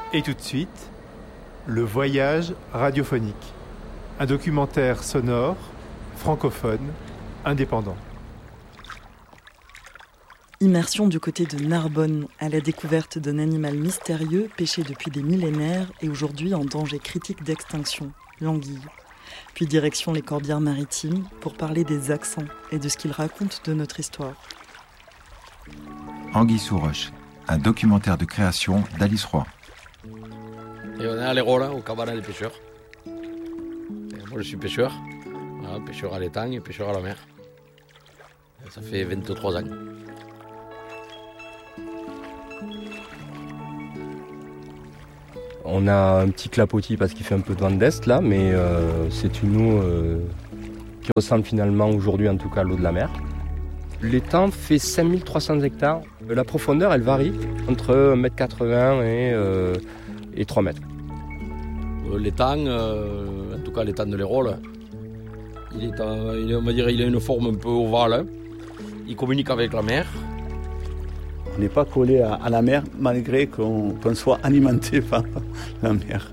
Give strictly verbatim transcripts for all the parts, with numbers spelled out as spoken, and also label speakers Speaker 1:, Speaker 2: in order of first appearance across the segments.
Speaker 1: Et tout de suite, le voyage radiophonique. Un documentaire sonore, francophone, indépendant.
Speaker 2: Immersion du côté de Narbonne, à la découverte d'un animal mystérieux pêché depuis des millénaires et aujourd'hui en danger critique d'extinction, l'anguille. Puis direction les Corbières maritimes pour parler des accents et de ce qu'ils racontent de notre histoire.
Speaker 3: Anguille sous roche, un documentaire de création d'Alice Roy.
Speaker 4: Et on est à l'Hérault, au cabaret des pêcheurs. Et moi je suis pêcheur, voilà, pêcheur à l'étang et pêcheur à la mer. Et ça fait vingt-trois ans.
Speaker 5: On a un petit clapotis parce qu'il fait un peu de vent d'est là, mais euh, c'est une eau euh, qui ressemble finalement aujourd'hui en tout cas à l'eau de la mer. L'étang fait cinq mille trois cents hectares. La profondeur elle varie entre un mètre quatre-vingts et, euh, et trois mètres.
Speaker 4: L'étang, euh, en tout cas l'étang de l'Hérault, il est, un, il est, on va dire, il a une forme un peu ovale. Hein. Il communique avec la mer.
Speaker 6: On n'est pas collé à, à la mer malgré qu'on, qu'on soit alimenté par la mer.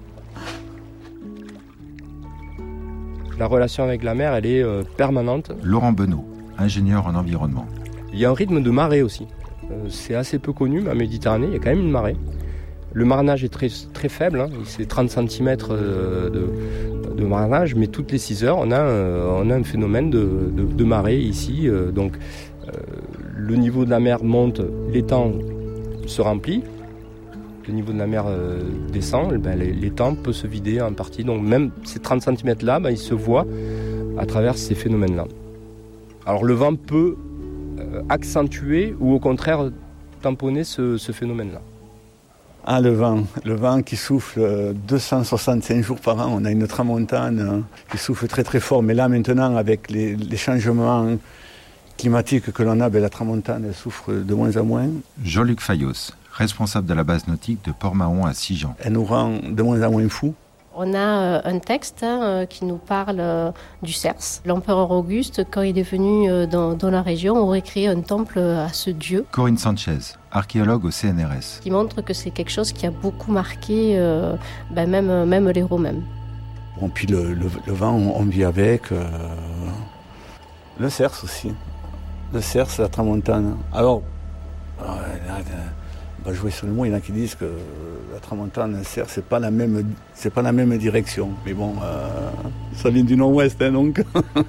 Speaker 5: La relation avec la mer, elle est euh, permanente.
Speaker 3: Laurent Benot, ingénieur en environnement.
Speaker 5: Il y a un rythme de marée aussi. Euh, c'est assez peu connu, mais en Méditerranée, il y a quand même une marée. Le marnage est très, très faible, hein. C'est trente centimètres de, de marnage, mais toutes les six heures, on a, on a un phénomène de, de, de marée ici. Donc, euh, le niveau de la mer monte, l'étang se remplit, le niveau de la mer euh, descend, et ben, l'étang peut se vider en partie. Donc, même ces trente centimètres-là, ben, ils se voient à travers ces phénomènes-là. Alors, le vent peut euh, accentuer ou au contraire tamponner ce, ce phénomène-là.
Speaker 6: Ah, le vent, le vent qui souffle deux cent soixante-cinq jours par an. On a une tramontane qui souffle très très fort. Mais là maintenant, avec les, les changements climatiques que l'on a, ben, la tramontane elle souffre de moins en moins.
Speaker 3: Jean-Luc Fayos, responsable de la base nautique de Port-Mahon à Sigean.
Speaker 6: Elle nous rend de moins en moins fous.
Speaker 7: On a un texte hein, qui nous parle du Cerce. L'empereur Auguste, quand il est venu dans, dans la région, aurait créé un temple à ce dieu.
Speaker 3: Corinne Sanchez, archéologue au C N R S.
Speaker 7: Qui montre que c'est quelque chose qui a beaucoup marqué euh, ben même, même les Romains.
Speaker 6: Bon, puis le, le, le vent, on, on vit avec. Euh, le Cerce aussi. Le Cerce, la tramontane. Alors, euh, là, on va jouer sur le mot, il y en a qui disent que la tramontane, le Cerce, c'est pas la même, c'est pas la même direction. Mais bon, euh, ça vient du nord-ouest, hein, donc.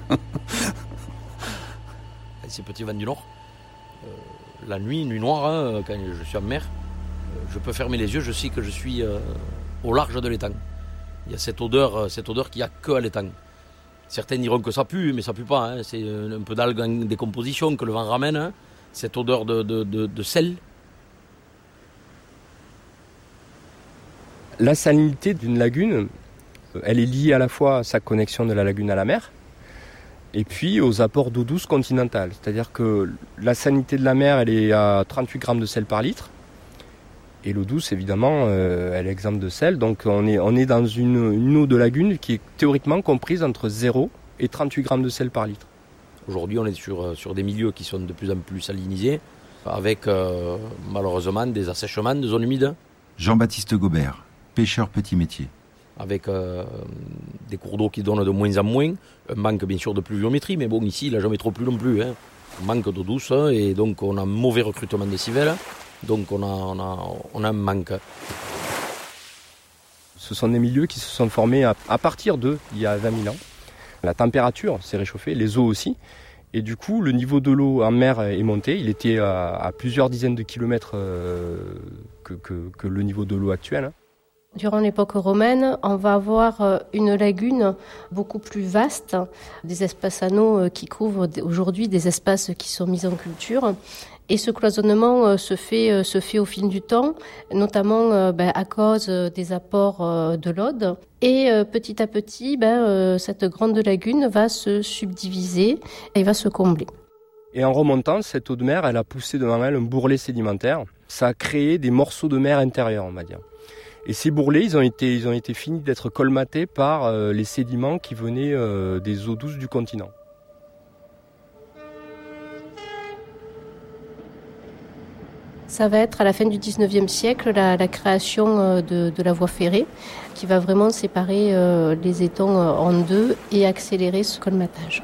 Speaker 4: Ces petits vents du nord. Euh, la nuit, nuit noire, hein, quand je suis en mer, euh, je peux fermer les yeux, je sais que je suis euh, au large de l'étang. Il y a cette odeur, cette odeur qu'il n'y a que à l'étang. Certains diront que ça pue, mais ça pue pas. Hein. C'est un peu d'algues en décomposition que le vent ramène. Hein. Cette odeur de, de, de, de sel.
Speaker 5: La salinité d'une lagune, elle est liée à la fois à sa connexion de la lagune à la mer et puis aux apports d'eau douce continentale. C'est-à-dire que la salinité de la mer, elle est à trente-huit grammes de sel par litre. Et l'eau douce, évidemment, euh, elle est exempte de sel. Donc on est, on est dans une, une eau de lagune qui est théoriquement comprise entre zéro et trente-huit grammes de sel par litre.
Speaker 4: Aujourd'hui, on est sur, sur des milieux qui sont de plus en plus salinisés, avec euh, malheureusement des assèchements de zones humides.
Speaker 3: Jean-Baptiste Gobert, pêcheur petit métier.
Speaker 4: Avec euh, des cours d'eau qui donnent de moins en moins, un manque bien sûr de pluviométrie, mais bon, ici, il n'a jamais trop plu non plus. Hein. Un manque d'eau douce, et donc on a un mauvais recrutement des civelles, donc on a, on a, on a un manque.
Speaker 5: Ce sont des milieux qui se sont formés à, à partir de, il y a vingt mille ans. La température s'est réchauffée, les eaux aussi, et du coup, le niveau de l'eau en mer est monté. Il était à, à plusieurs dizaines de kilomètres euh, que, que, que le niveau de l'eau actuel. Hein.
Speaker 7: Durant l'époque romaine, on va avoir une lagune beaucoup plus vaste, des espaces anneaux qui couvrent aujourd'hui des espaces qui sont mis en culture. Et ce cloisonnement se fait, se fait au fil du temps, notamment ben, à cause des apports de l'Aude. Et petit à petit, ben, cette grande lagune va se subdiviser et va se combler.
Speaker 5: Et en remontant, cette eau de mer, elle a poussé devant elle un bourrelet sédimentaire. Ça a créé des morceaux de mer intérieurs, on va dire. Et ces bourrelets, ils ont été, ils ont été finis d'être colmatés par euh, les sédiments qui venaient euh, des eaux douces du continent.
Speaker 7: Ça va être à la fin du dix-neuvième siècle la, la création de, de la voie ferrée qui va vraiment séparer euh, les étangs en deux et accélérer ce colmatage.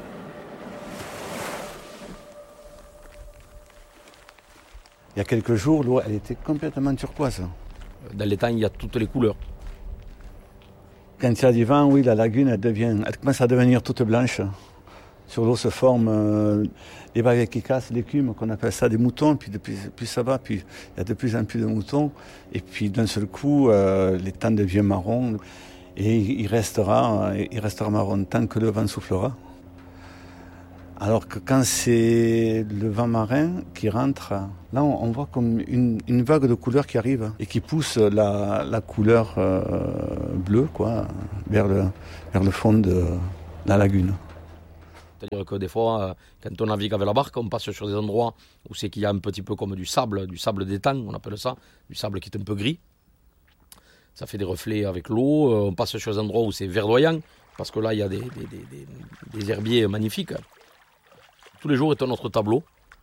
Speaker 6: Il y a quelques jours, l'eau elle était complètement turquoise.
Speaker 4: Dans l'étang, il y a toutes les couleurs.
Speaker 6: Quand il y a du vent, oui, la lagune elle, devient, elle commence à devenir toute blanche. Sur l'eau se forment euh, les vagues qui cassent, l'écume, qu'on appelle ça des moutons. Puis de plus, plus ça va, puis il y a de plus en plus de moutons. Et puis d'un seul coup, euh, l'étang devient marron. Et il restera, il restera marron tant que le vent soufflera. Alors que quand c'est le vent marin qui rentre, là on, on voit comme une, une vague de couleurs qui arrive et qui pousse la, la couleur euh, bleue quoi, vers, le, vers le fond de la lagune.
Speaker 4: C'est-à-dire que des fois, quand on navigue avec la barque, on passe sur des endroits où c'est qu'il y a un petit peu comme du sable, du sable d'étang, on appelle ça, du sable qui est un peu gris. Ça fait des reflets avec l'eau. On passe sur des endroits où c'est verdoyant, parce que là, il y a des, des, des, des, des herbiers magnifiques. Tous les jours est un autre tableau.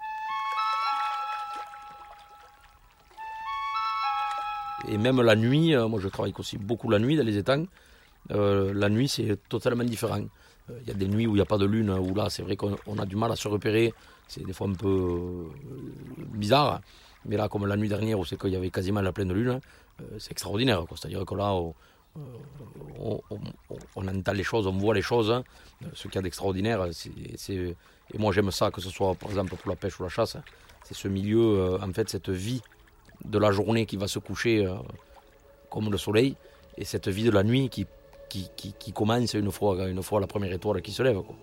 Speaker 4: Et même la nuit, moi je travaille aussi beaucoup la nuit dans les étangs, euh, la nuit c'est totalement différent. Il euh, y a des nuits où il n'y a pas de lune, où là c'est vrai qu'on a du mal à se repérer, c'est des fois un peu euh, bizarre. Mais là, comme la nuit dernière où c'est qu'il y avait quasiment la pleine lune, euh, c'est extraordinaire. Quoi. C'est-à-dire que là, on, on, on, on entend les choses, on voit les choses. Hein. Ce qu'il y a d'extraordinaire, c'est, c'est, et moi j'aime ça, que ce soit par exemple pour la pêche ou la chasse, c'est ce milieu, euh, en fait, cette vie de la journée qui va se coucher euh, comme le soleil, et cette vie de la nuit qui, qui, qui, qui commence une fois, une fois la première étoile qui se lève. Quoi.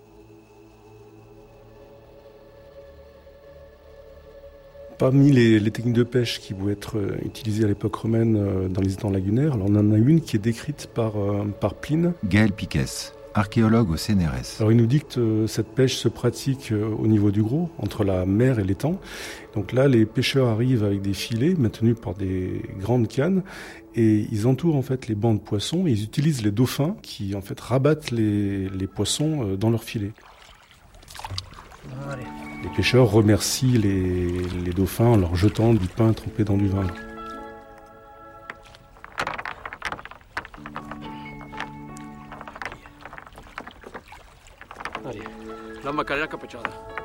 Speaker 8: Parmi les, les techniques de pêche qui pouvaient être euh, utilisées à l'époque romaine euh, dans les étangs lagunaires, alors on en a une qui est décrite par, euh, par Pline.
Speaker 3: Gaël Piquès, archéologue au C N R S.
Speaker 8: Alors il nous dit que euh, cette pêche se pratique euh, au niveau du Gros, entre la mer et l'étang. Donc là, les pêcheurs arrivent avec des filets maintenus par des grandes cannes et ils entourent en fait les bancs de poissons et ils utilisent les dauphins qui en fait rabattent les, les poissons euh, dans leurs filets.
Speaker 4: Allez.
Speaker 8: Les pêcheurs remercient les, les dauphins en leur jetant du pain trempé dans du vin.
Speaker 4: Allez, la macalera capuchada.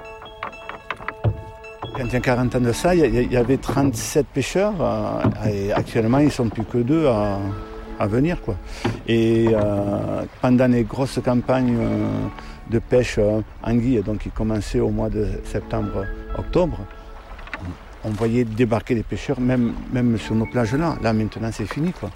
Speaker 6: Quand il y a quarante ans de ça, il y avait trente-sept pêcheurs et actuellement ils ne sont plus que deux à, à venir. Quoi. Et euh, pendant les grosses campagnes euh, de pêche euh, anguille, donc qui commençaient au mois de septembre-octobre, on voyait débarquer des pêcheurs même, même sur nos plages là. Là maintenant c'est fini. Quoi.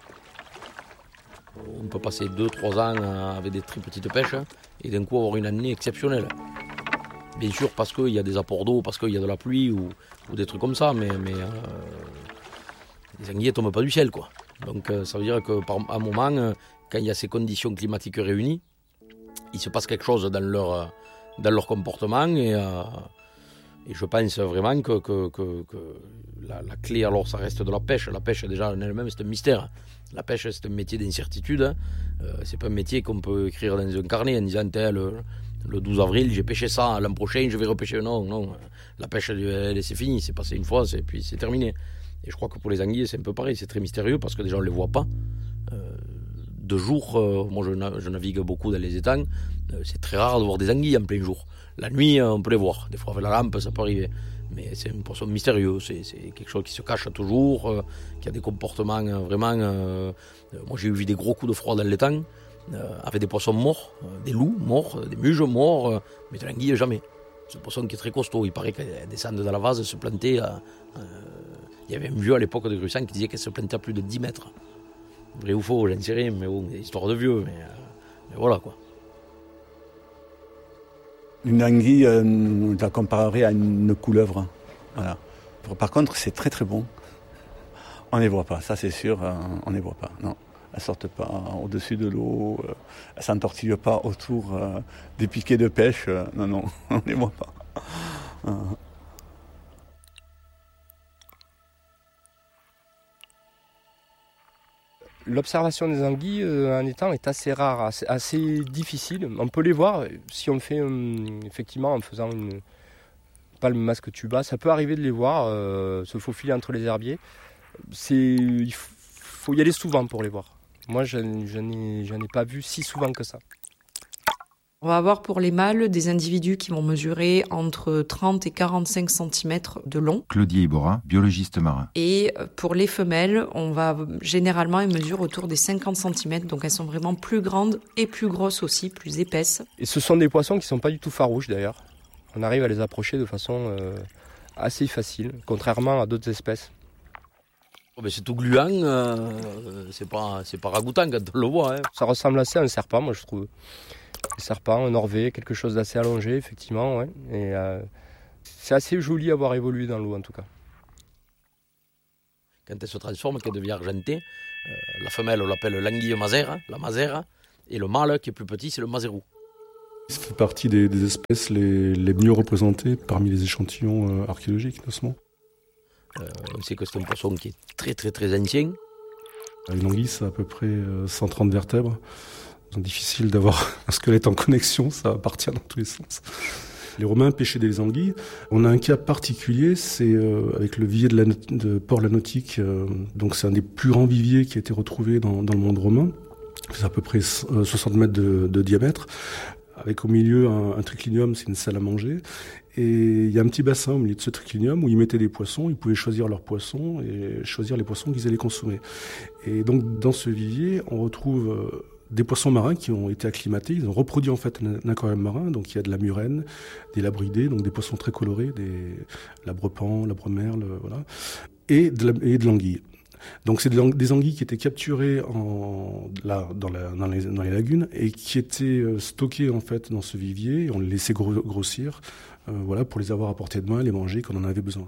Speaker 4: On peut passer deux trois ans avec des très petites pêches et d'un coup avoir une année exceptionnelle. Bien sûr parce qu'il y a des apports d'eau, parce qu'il y a de la pluie ou, ou des trucs comme ça, mais, mais euh, les anguilles ne tombent pas du ciel. Quoi. Donc euh, ça veut dire qu'à un moment, euh, quand il y a ces conditions climatiques réunies, il se passe quelque chose dans leur, dans leur comportement et, euh, et je pense vraiment que, que, que, que la, la clé, alors ça reste de la pêche. La pêche déjà en elle-même c'est un mystère. La pêche c'est un métier d'incertitude. Hein. Euh, c'est pas un métier qu'on peut écrire dans un carnet en disant le, le douze avril j'ai pêché ça, l'an prochain je vais repêcher. Non, non. La pêche elle, c'est fini, c'est passé une fois et puis c'est terminé. Et je crois que pour les anguilles c'est un peu pareil, c'est très mystérieux parce que déjà on ne les voit pas. Euh, de jour, euh, moi je, na- je navigue beaucoup dans les étangs, euh, c'est très rare de voir des anguilles en plein jour. La nuit, euh, on peut les voir, des fois avec la lampe ça peut arriver, mais c'est un poisson mystérieux, c'est, c'est quelque chose qui se cache toujours, euh, qui a des comportements euh, vraiment... Euh, euh, moi j'ai eu des gros coups de froid dans l'étang, euh, avec des poissons morts, euh, des loups morts, des muges morts, euh, mais de l'anguille jamais. C'est un poisson qui est très costaud, il paraît qu'elle descend dans la vase, se planter... Euh, euh, il y avait un vieux à l'époque de Grusan qui disait qu'elle se plantait à plus de dix mètres. Vrai ou faux, j'en sais rien, mais bon, c'est histoire de vieux, mais, euh, mais voilà quoi.
Speaker 6: Une anguille, euh, on la comparerait à une couleuvre. Voilà. Par contre, c'est très très bon. On ne les voit pas, ça c'est sûr, euh, on ne les voit pas. Non, elles ne sortent pas au-dessus de l'eau, euh, elles ne s'entortillent pas autour euh, des piquets de pêche. Euh, non, non, on ne les voit pas. Euh.
Speaker 5: L'observation des anguilles euh, en étang est assez rare, assez, assez difficile. On peut les voir si on le fait euh, effectivement en faisant une pas le masque tuba. Ça peut arriver de les voir euh, se faufiler entre les herbiers. C'est, il faut y aller souvent pour les voir. Moi, je, je, n'ai, je n'ai pas vu si souvent que ça.
Speaker 9: On va avoir pour les mâles des individus qui vont mesurer entre trente et quarante-cinq centimètres de long.
Speaker 3: Claudie Iborra, biologiste marin.
Speaker 9: Et pour les femelles, on va généralement, elles mesurent autour des cinquante centimètres. Donc elles sont vraiment plus grandes et plus grosses aussi, plus épaisses.
Speaker 5: Et ce sont des poissons qui ne sont pas du tout farouches d'ailleurs. On arrive à les approcher de façon euh, assez facile, contrairement à d'autres espèces.
Speaker 4: Oh ben c'est tout gluant, euh, c'est pas, c'est pas ragoûtant quand on le voit. Hein.
Speaker 5: Ça ressemble assez à un serpent, moi je trouve. Un serpent, un orvé, quelque chose d'assez allongé, effectivement. Ouais. Et euh, c'est assez joli à voir évoluer dans l'eau, en tout cas.
Speaker 4: Quand elle se transforme, qu'elle devient argentée, euh, la femelle, on l'appelle l'anguille masère, la masère, et le mâle, qui est plus petit, c'est le mazérou.
Speaker 8: Ça fait partie des, des espèces les, les mieux représentées parmi les échantillons euh, archéologiques, notamment.
Speaker 4: Euh, on sait que c'est un poisson qui est très très très ancien.
Speaker 8: Une anguille, c'est à peu près euh, cent trente vertèbres. C'est difficile d'avoir un squelette en connexion, ça va partir dans tous les sens. Les Romains pêchaient des anguilles. On a un cas particulier, c'est euh, avec le vivier de, la, de Port-la-Nautique. Euh, donc c'est un des plus grands viviers qui a été retrouvé dans, dans le monde romain. C'est à peu près soixante mètres de, de diamètre. Avec au milieu un, un triclinium, c'est une salle à manger. Et il y a un petit bassin au milieu de ce triclinium où ils mettaient des poissons. Ils pouvaient choisir leurs poissons et choisir les poissons qu'ils allaient consommer. Et donc dans ce vivier, on retrouve euh, des poissons marins qui ont été acclimatés. Ils ont reproduit en fait un, un aquarium marin. Donc il y a de la murène, des labridés, donc des poissons très colorés, des labrepan, labremerle, voilà, et de, la, et de l'anguille. Donc c'est des anguilles qui étaient capturées en, là, dans, la, dans, les, dans les lagunes et qui étaient stockées en fait dans ce vivier. Et on les laissait gros, grossir, euh, voilà, pour les avoir à portée de main, les manger quand on en avait besoin.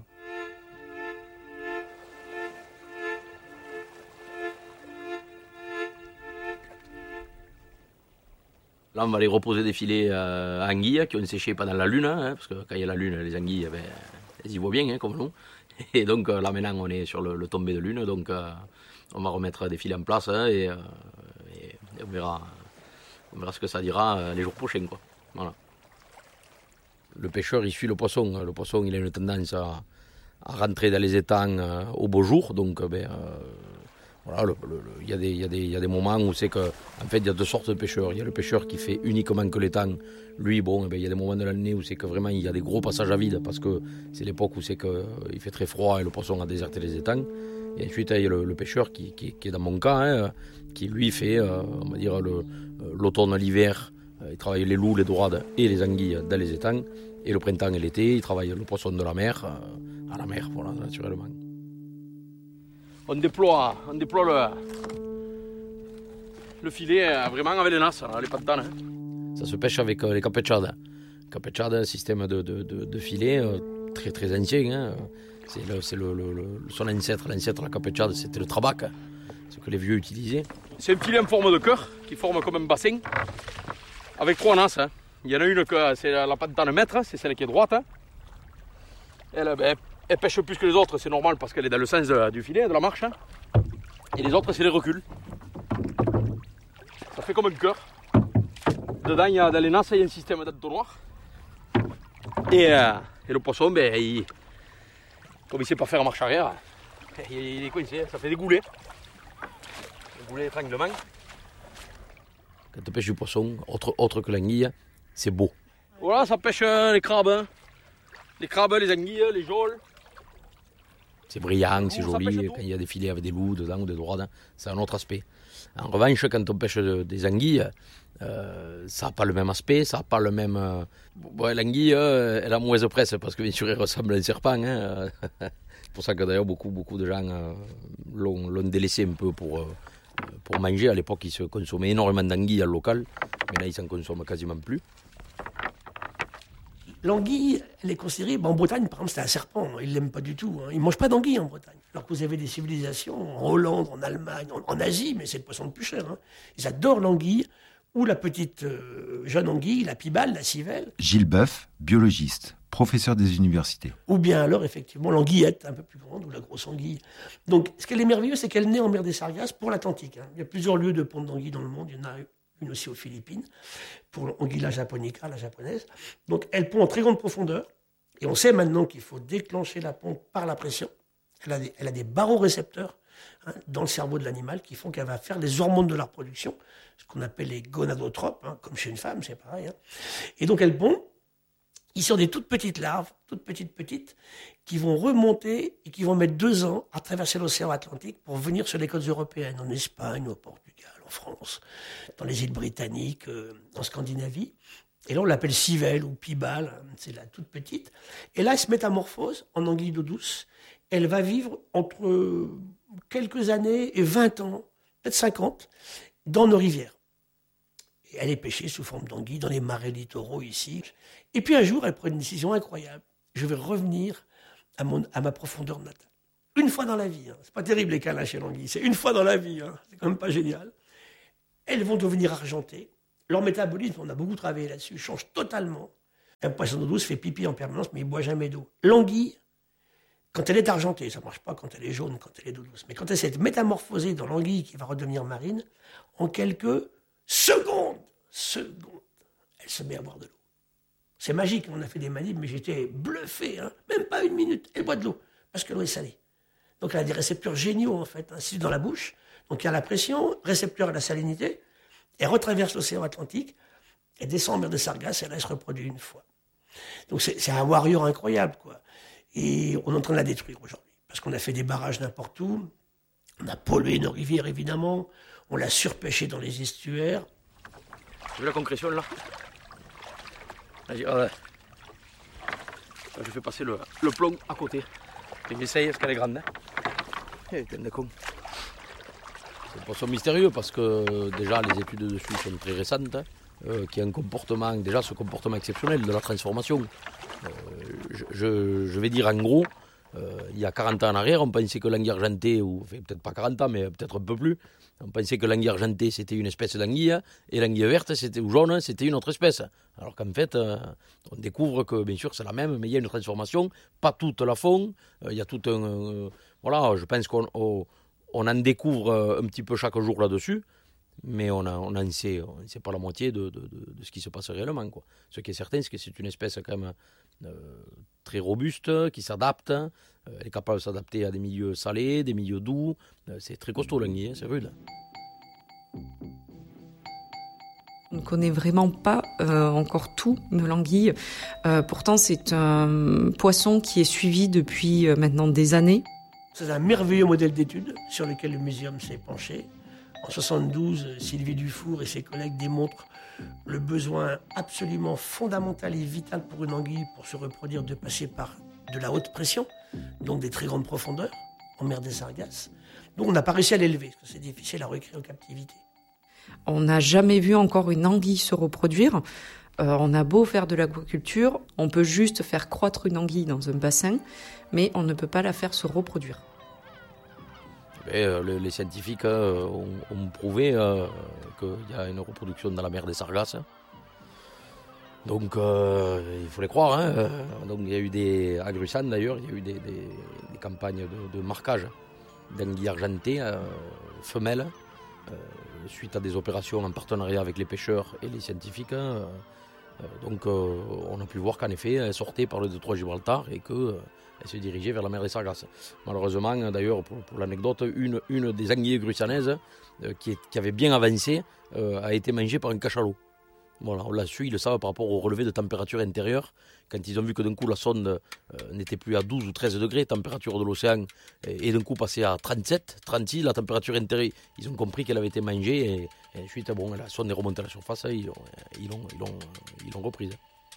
Speaker 4: Là, on va les reposer des filets euh, à anguilles qui ont séché pendant la lune, hein, parce que quand il y a la lune, les anguilles, ben, elles y voient bien, hein, comme nous. Et donc là maintenant on est sur le, le tombé de lune, donc euh, on va remettre des filets en place hein, et, euh, et, et on, verra, on verra ce que ça dira euh, les jours prochains. Quoi. Voilà. Le pêcheur il suit le poisson, le poisson il a une tendance à, à rentrer dans les étangs euh, au beau jour, donc ben, euh, voilà, le, le, le, y, a des, y, a des, y a des moments où c'est que, en fait il y a deux sortes de pêcheurs. Il y a le pêcheur qui fait uniquement que l'étang. Lui, bon, il ben, y a des moments de l'année où c'est que vraiment il y a des gros passages à vide parce que c'est l'époque où c'est que euh, il fait très froid et le poisson a déserté les étangs. Et ensuite il y a le, le pêcheur qui, qui, qui est dans mon cas, hein, qui lui fait, euh, on va dire le, l'automne, l'hiver, euh, il travaille les loups, les dorades et les anguilles dans les étangs. Et le printemps et l'été, il travaille le poisson de la mer euh, à la mer, voilà, naturellement. On déploie, on déploie le, le filet euh, vraiment avec les nasses, les pantanes. Hein. Ça se pêche avec euh, les campechades. Campechades, un système de, de, de, de filet euh, très très ancien. Hein. C'est, le, c'est le, le, le, son ancêtre, l'ancêtre de la campechade, c'était le trabac, hein, ce que les vieux utilisaient. C'est un filet en forme de cœur qui forme comme un bassin avec trois nasses. Hein. Il y en a une que c'est la, la pantane maître, c'est celle qui est droite. Hein. Elle, ben, elle pêche plus que les autres, c'est normal parce qu'elle est dans le sens de, du filet, de la marche. Hein. Et les autres, c'est les reculs. Ça fait comme un cœur. Dedans, il y a, dans les nasses, il y a un système d'entonnoir. Et, euh, et le poisson, ben, il, comme il ne sait pas faire marche arrière, il, il est coincé, ça fait des goulets. Des goulets d'étranglement. Quand tu pêches du poisson, autre, autre que l'anguille, c'est beau. Voilà, ça pêche euh, les crabes. Hein. Les crabes, les anguilles, les geôles. C'est brillant, c'est oh, joli. Quand il y a des filets avec des loups dedans ou des dorades, c'est un autre aspect. En revanche, quand on pêche des anguilles, euh, ça n'a pas le même aspect, ça n'a pas le même... Euh... Bon, l'anguille, euh, elle a mauvaise presse parce que bien sûr, elle ressemble à un serpent. Hein. C'est pour ça que d'ailleurs, beaucoup, beaucoup de gens euh, l'ont, l'ont délaissé un peu pour, euh, pour manger. À l'époque, ils se consommaient énormément d'anguilles en local, mais là, ils s'en consomment quasiment plus.
Speaker 10: L'anguille, elle est considérée... Bon, en Bretagne, par exemple, c'est un serpent. Ils ne l'aiment pas du tout. Hein. Ils ne mangent pas d'anguille en Bretagne. Alors que vous avez des civilisations en Hollande, en Allemagne, en, en Asie, mais c'est le poisson le plus cher. Hein. Ils adorent l'anguille ou la petite euh, jeune anguille, la pibale, la civelle.
Speaker 3: Gilles Boeuf, biologiste, professeur des universités.
Speaker 10: Ou bien alors, effectivement, l'anguillette, un peu plus grande, ou la grosse anguille. Donc, ce qu'elle est merveilleuse, c'est qu'elle naît en mer des Sargasses pour l'Atlantique. Hein. Il y a plusieurs lieux de ponte d'anguille dans le monde. Il y en a une aussi aux Philippines, pour l'anguilla japonica, la japonaise. Donc, elle pond en très grande profondeur. Et on sait maintenant qu'il faut déclencher la pompe par la pression. Elle a des, elle a des barorécepteurs hein, dans le cerveau de l'animal qui font qu'elle va faire les hormones de la reproduction, ce qu'on appelle les gonadotropes, hein, comme chez une femme, c'est pareil. Hein. Et donc elles pondent. Ils sont des toutes petites larves, toutes petites petites, qui vont remonter et qui vont mettre deux ans à traverser l'océan Atlantique pour venir sur les côtes européennes, en Espagne, au Portugal, en France, dans les îles britanniques, euh, en Scandinavie. Et là, on l'appelle civelle ou pibale, c'est la toute petite. Et là, elle se métamorphose en anguille d'eau douce. Elle va vivre entre quelques années et vingt ans, peut-être cinquante, dans nos rivières. Et elle est pêchée sous forme d'anguille dans les marais littoraux ici. Et puis un jour, elle prend une décision incroyable. Je vais revenir à, mon, à ma profondeur natale. Une fois dans la vie. Hein. C'est pas terrible les câlins chez l'anguille. C'est une fois dans la vie. Hein. C'est quand même pas génial. Elles vont devenir argentées. Leur métabolisme, on a beaucoup travaillé là-dessus, change totalement. Un poisson d'eau douce fait pipi en permanence, mais il boit jamais d'eau. L'anguille, quand elle est argentée, ça marche pas quand elle est jaune, quand elle est d'eau douce. Mais quand elle s'est métamorphosée dans l'anguille qui va redevenir marine, en quelques secondes, secondes, elle se met à boire de l'eau. C'est magique, on a fait des manips, mais j'étais bluffé, hein. Même pas une minute, elle boit de l'eau, parce que l'eau est salée. Donc elle a des récepteurs géniaux, en fait, ainsi dans la bouche. Donc il y a la pression, récepteur à la salinité, elle retraverse l'océan Atlantique, elle descend en mer de Sargasse, et là elle se reproduit une fois. Donc c'est, c'est un warrior incroyable, quoi. Et on est en train de la détruire aujourd'hui, parce qu'on a fait des barrages n'importe où, on a pollué nos rivières, évidemment, on l'a surpêché dans les estuaires.
Speaker 4: Tu veux la concrétion, là? Vas-y, ouais. Je fais passer le, le plomb à côté. Et j'essaye, parce qu'elle est grande. Hein. Eh, putain de con. C'est un poisson mystérieux, parce que déjà, les études dessus sont très récentes. Hein, euh, qui a un comportement, déjà ce comportement exceptionnel de la transformation. Euh, je, je, je vais dire en gros, euh, il y a quarante ans en arrière, on pensait que l'anguille argentée, ou enfin, peut-être pas quarante ans, mais peut-être un peu plus, on pensait que l'anguille argentée c'était une espèce d'anguille, et l'anguille verte c'était, ou jaune c'était une autre espèce. Alors qu'en fait, euh, on découvre que bien sûr c'est la même, mais il y a une transformation, pas toutes la font, euh, il y a tout un... Euh, voilà, je pense qu'on on, on en découvre un petit peu chaque jour là-dessus, mais on n'en sait, on sait pas la moitié de, de, de, de ce qui se passe réellement, quoi. Ce qui est certain, c'est que c'est une espèce quand même euh, très robuste, qui s'adapte, euh, elle est capable de s'adapter à des milieux salés, des milieux doux, euh, c'est très costaud l'anguille, hein, c'est rude.
Speaker 9: On ne connaît vraiment pas euh, encore tout de l'anguille. Euh, pourtant, c'est un poisson qui est suivi depuis euh, maintenant des années.
Speaker 10: C'est un merveilleux modèle d'étude sur lequel le muséum s'est penché. En soixante-douze, Sylvie Dufour et ses collègues démontrent le besoin absolument fondamental et vital pour une anguille pour se reproduire de passer par de la haute pression, donc des très grandes profondeurs, en mer des Sargasses. Donc on n'a pas réussi à l'élever, parce que c'est difficile à recréer en captivité.
Speaker 9: On n'a jamais vu encore une anguille se reproduire. Euh, on a beau faire de l'aquaculture, on peut juste faire croître une anguille dans un bassin, mais on ne peut pas la faire se reproduire.
Speaker 4: Et, euh, les, les scientifiques euh, ont, ont prouvé euh, qu'il y a une reproduction dans la mer des Sargasses. Donc euh, il faut les croire. Hein. Donc il y a eu des à Grussane d'ailleurs, il y a eu des, des, des campagnes de, de marquage d'anguilles argentées euh, femelles euh, suite à des opérations en partenariat avec les pêcheurs et les scientifiques. Hein. Donc euh, on a pu voir qu'en effet elle sortait par le détroit de Gibraltar et qu'elle euh, se dirigeait vers la mer des Sargasses. Malheureusement d'ailleurs pour, pour l'anecdote, une, une des anguilles grussanaises euh, qui, qui avait bien avancé euh, a été mangée par un cachalot. Voilà, on l'a su, ils le savent par rapport au relevé de température intérieure. Quand ils ont vu que d'un coup la sonde euh, n'était plus à douze ou treize degrés, température de l'océan, et, et d'un coup passait à trente-sept, trente-six, la température intérieure, ils ont compris qu'elle avait été mangée, et, et ensuite bon, la sonde est remontée à la surface, et ils l'ont, ils l'ont, ils l'ont, ils l'ont reprise.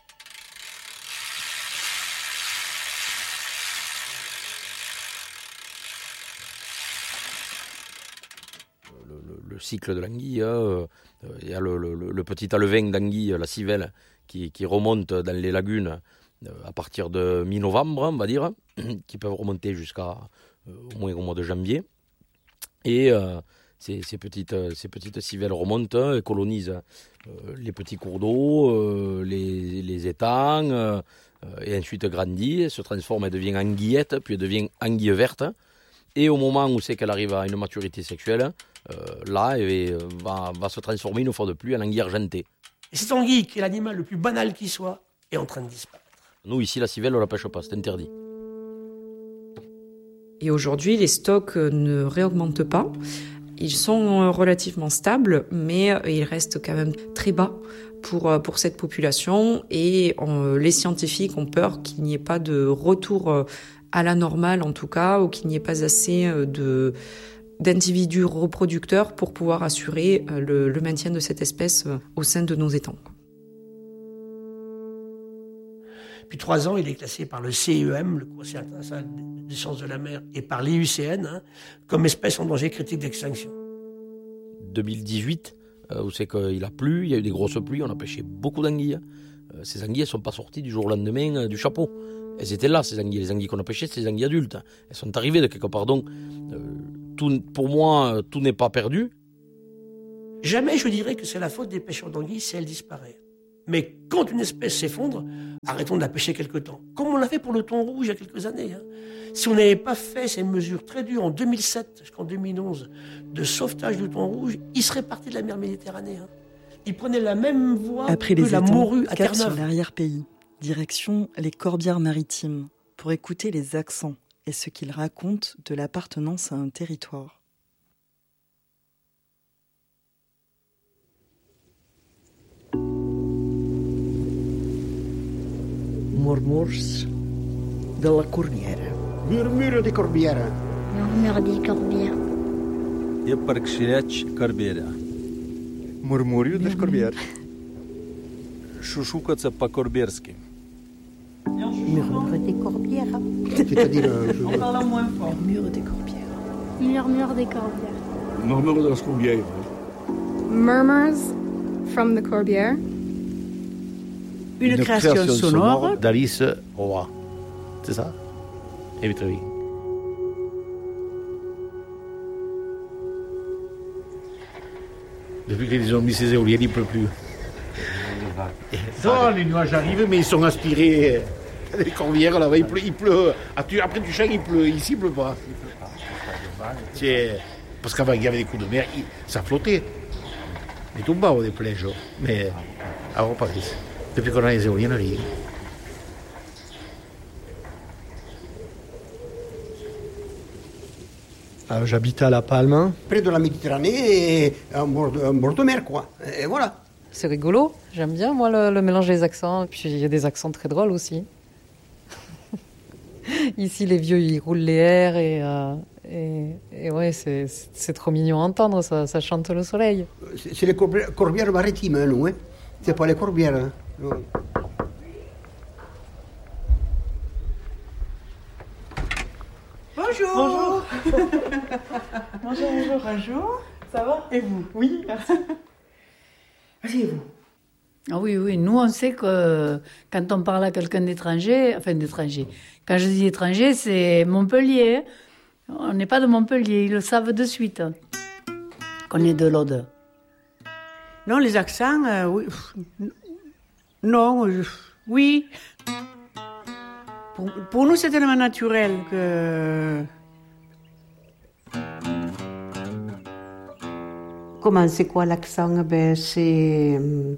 Speaker 4: Le, le, le cycle de l'anguille, euh, il y a le, le, le petit alevin d'anguille, la civelle, qui, qui remonte dans les lagunes euh, à partir de mi-novembre, on va dire, qui peuvent remonter jusqu'à euh, au moins au mois de janvier. Et euh, ces, ces, petites, ces petites civelles remontent et colonisent euh, les petits cours d'eau, euh, les, les étangs, euh, et ensuite grandit, se transforme, elle devient anguillette, puis elle devient anguille verte. Et au moment où c'est qu'elle arrive à une maturité sexuelle, euh, là, elle va, va se transformer une fois de plus en anguille argentée.
Speaker 10: Et cette anguille, qui est l'animal le plus banal qui soit, est en train de disparaître.
Speaker 4: Nous, ici, la civelle, on ne la pêche pas, c'est interdit.
Speaker 9: Et aujourd'hui, les stocks ne réaugmentent pas. Ils sont relativement stables, mais ils restent quand même très bas pour, pour cette population. Et on, les scientifiques ont peur qu'il n'y ait pas de retour à la normale, en tout cas, ou qu'il n'y ait pas assez de, d'individus reproducteurs pour pouvoir assurer le, le maintien de cette espèce au sein de nos étangs.
Speaker 10: Depuis trois ans, il est classé par le C E M, le Conseil international des sciences de la mer, et par l'I U C N, hein, comme espèce en danger critique d'extinction.
Speaker 4: deux mille dix-huit, euh, où c'est qu'il a plu, il y a eu des grosses pluies, on a pêché beaucoup d'anguilles. Euh, ces anguilles ne sont pas sorties du jour au lendemain euh, du chapeau. Elles étaient là, ces anguilles. Les anguilles qu'on a pêchées, c'est des anguilles adultes. Elles sont arrivées de quelque part. Donc, euh, tout, pour moi, tout n'est pas perdu.
Speaker 10: Jamais je dirais que c'est la faute des pêcheurs d'anguilles si elle disparaît. Mais quand une espèce s'effondre, arrêtons de la pêcher quelque temps. Comme on l'a fait pour le thon rouge il y a quelques années. Hein. Si on n'avait pas fait ces mesures très dures en deux mille sept jusqu'en deux mille onze de sauvetage du thon rouge, il serait parti de la mer Méditerranée. Hein. Il prenait la même voie
Speaker 2: Après
Speaker 10: que
Speaker 2: les
Speaker 10: la
Speaker 2: étangs,
Speaker 10: morue à
Speaker 2: cap sur
Speaker 10: Terre-Neuve.
Speaker 2: l'arrière-pays, direction les Corbières maritimes, pour écouter les accents et ce qu'ils racontent de l'appartenance à un territoire.
Speaker 11: Murmurs de la Corbiera. Murmure de Corbiera.
Speaker 12: Murmure de Corbiera.
Speaker 13: Yaparkshirach Corbiera.
Speaker 14: Murmúrio das Corbières.
Speaker 13: Chuchukaca pa Corbierski.
Speaker 12: Murmure de Corbiera.
Speaker 11: C'est-à-dire... Euh, je...
Speaker 12: On parle moins fort. Murmure de Corbiera. Murmure de Corbiera.
Speaker 6: Murmure de las Corbières.
Speaker 15: Murmurs from the Corbière.
Speaker 11: Une, Une création, création sonore, sonore
Speaker 16: d'Alice Roy. C'est ça? Et Vitry. Depuis qu'ils ont mis ces éoliennes, il ne pleut plus. Non, les nuages arrivent, mais ils sont aspirés. Les Corbières, là-bas, il pleut. Il pleut. Après du champ, il pleut. Ici, il ne pleut pas. C'est... Parce qu'avant, il y avait des coups de mer, ça flottait. Il tombait des plages. Mais avant, pas plus. Depuis qu'on a les éoliennes, rien.
Speaker 14: Euh, J'habite à La Palme.
Speaker 11: Près de la Méditerranée et en bord de, en bord de mer, quoi. Et voilà.
Speaker 17: C'est rigolo. J'aime bien, moi, le, le mélange des accents. Puis il y a des accents très drôles aussi. Ici, les vieux, ils roulent les airs et, euh, et, et ouais, c'est, c'est trop mignon à entendre. Ça, ça chante le soleil.
Speaker 11: C'est, c'est les corbières, corbières maritimes, hein, nous. Hein. C'est pas les corbières. Hein. Non.
Speaker 18: Bonjour. Bonjour. bonjour, bonjour. Bonjour. Ça va? Et vous? Oui, merci. Asseyez-vous.
Speaker 19: Ah oui, oui. Nous, on sait que quand on parle à quelqu'un d'étranger, enfin d'étranger, quand je dis étranger, c'est Montpellier. On n'est pas de Montpellier, ils le savent de suite. Qu'on est de l'Aude.
Speaker 18: Non, les accents, euh, oui. Non, euh, oui. Pour, pour nous, c'est tellement naturel que...
Speaker 20: Comment, c'est quoi l'accent? Ben, c'est...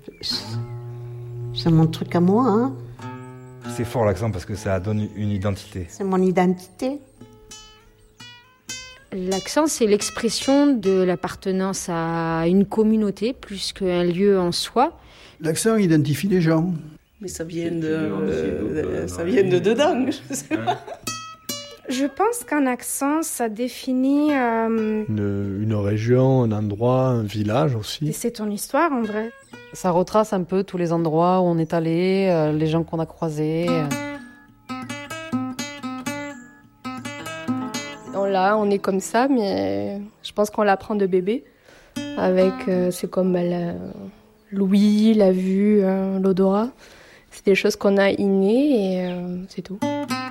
Speaker 20: C'est mon truc à moi, hein.
Speaker 21: C'est fort l'accent parce que ça donne une identité.
Speaker 20: C'est mon identité.
Speaker 22: L'accent, c'est l'expression de l'appartenance à une communauté plus qu'un lieu en soi.
Speaker 11: L'accent identifie les gens.
Speaker 18: Mais ça vient de, euh, ça vient de dedans, je sais pas.
Speaker 15: Je pense qu'un accent, ça définit... Euh...
Speaker 14: Une, une région, un endroit, un village aussi.
Speaker 15: Et c'est ton histoire, en vrai.
Speaker 17: Ça retrace un peu tous les endroits où on est allé, euh, les gens qu'on a croisés. Euh.
Speaker 15: On l'a, on est comme ça, mais je pense qu'on l'apprend de bébé. Avec, euh, c'est comme bah, la, l'ouïe, la vue, euh, l'odorat. C'est des choses qu'on a innées et euh, c'est tout.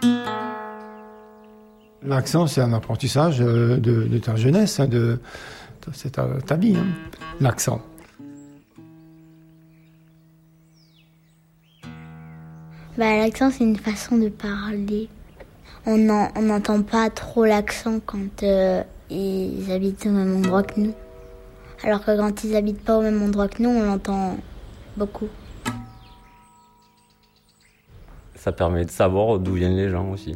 Speaker 23: L'accent, c'est un apprentissage de, de ta jeunesse, hein, de, c'est ta, ta vie, hein, l'accent.
Speaker 12: Bah, l'accent, c'est une façon de parler. On n'entend pas trop l'accent quand euh, ils habitent au même endroit que nous. Alors que quand ils habitent pas au même endroit que nous, on l'entend beaucoup.
Speaker 1: Ça permet de savoir d'où viennent les gens aussi.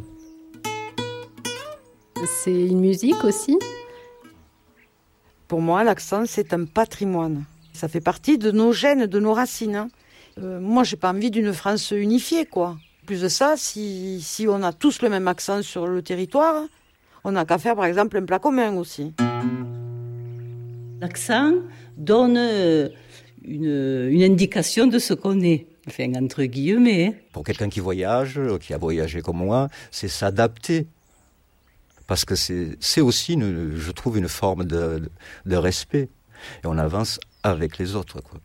Speaker 7: C'est une musique aussi.
Speaker 13: Pour moi, l'accent, c'est un patrimoine. Ça fait partie de nos gènes, de nos racines. Hein. Euh, moi, j'ai pas envie d'une France unifiée, quoi. Plus de ça, si, si on a tous le même accent sur le territoire, on n'a qu'à faire, par exemple, un plat commun aussi.
Speaker 24: L'accent donne une, une indication de ce qu'on est, enfin, entre guillemets.
Speaker 25: Pour quelqu'un qui voyage, qui a voyagé comme moi, c'est s'adapter. Parce que c'est, c'est aussi, une, je trouve, une forme de, de, de respect. Et on avance avec les autres, quoi.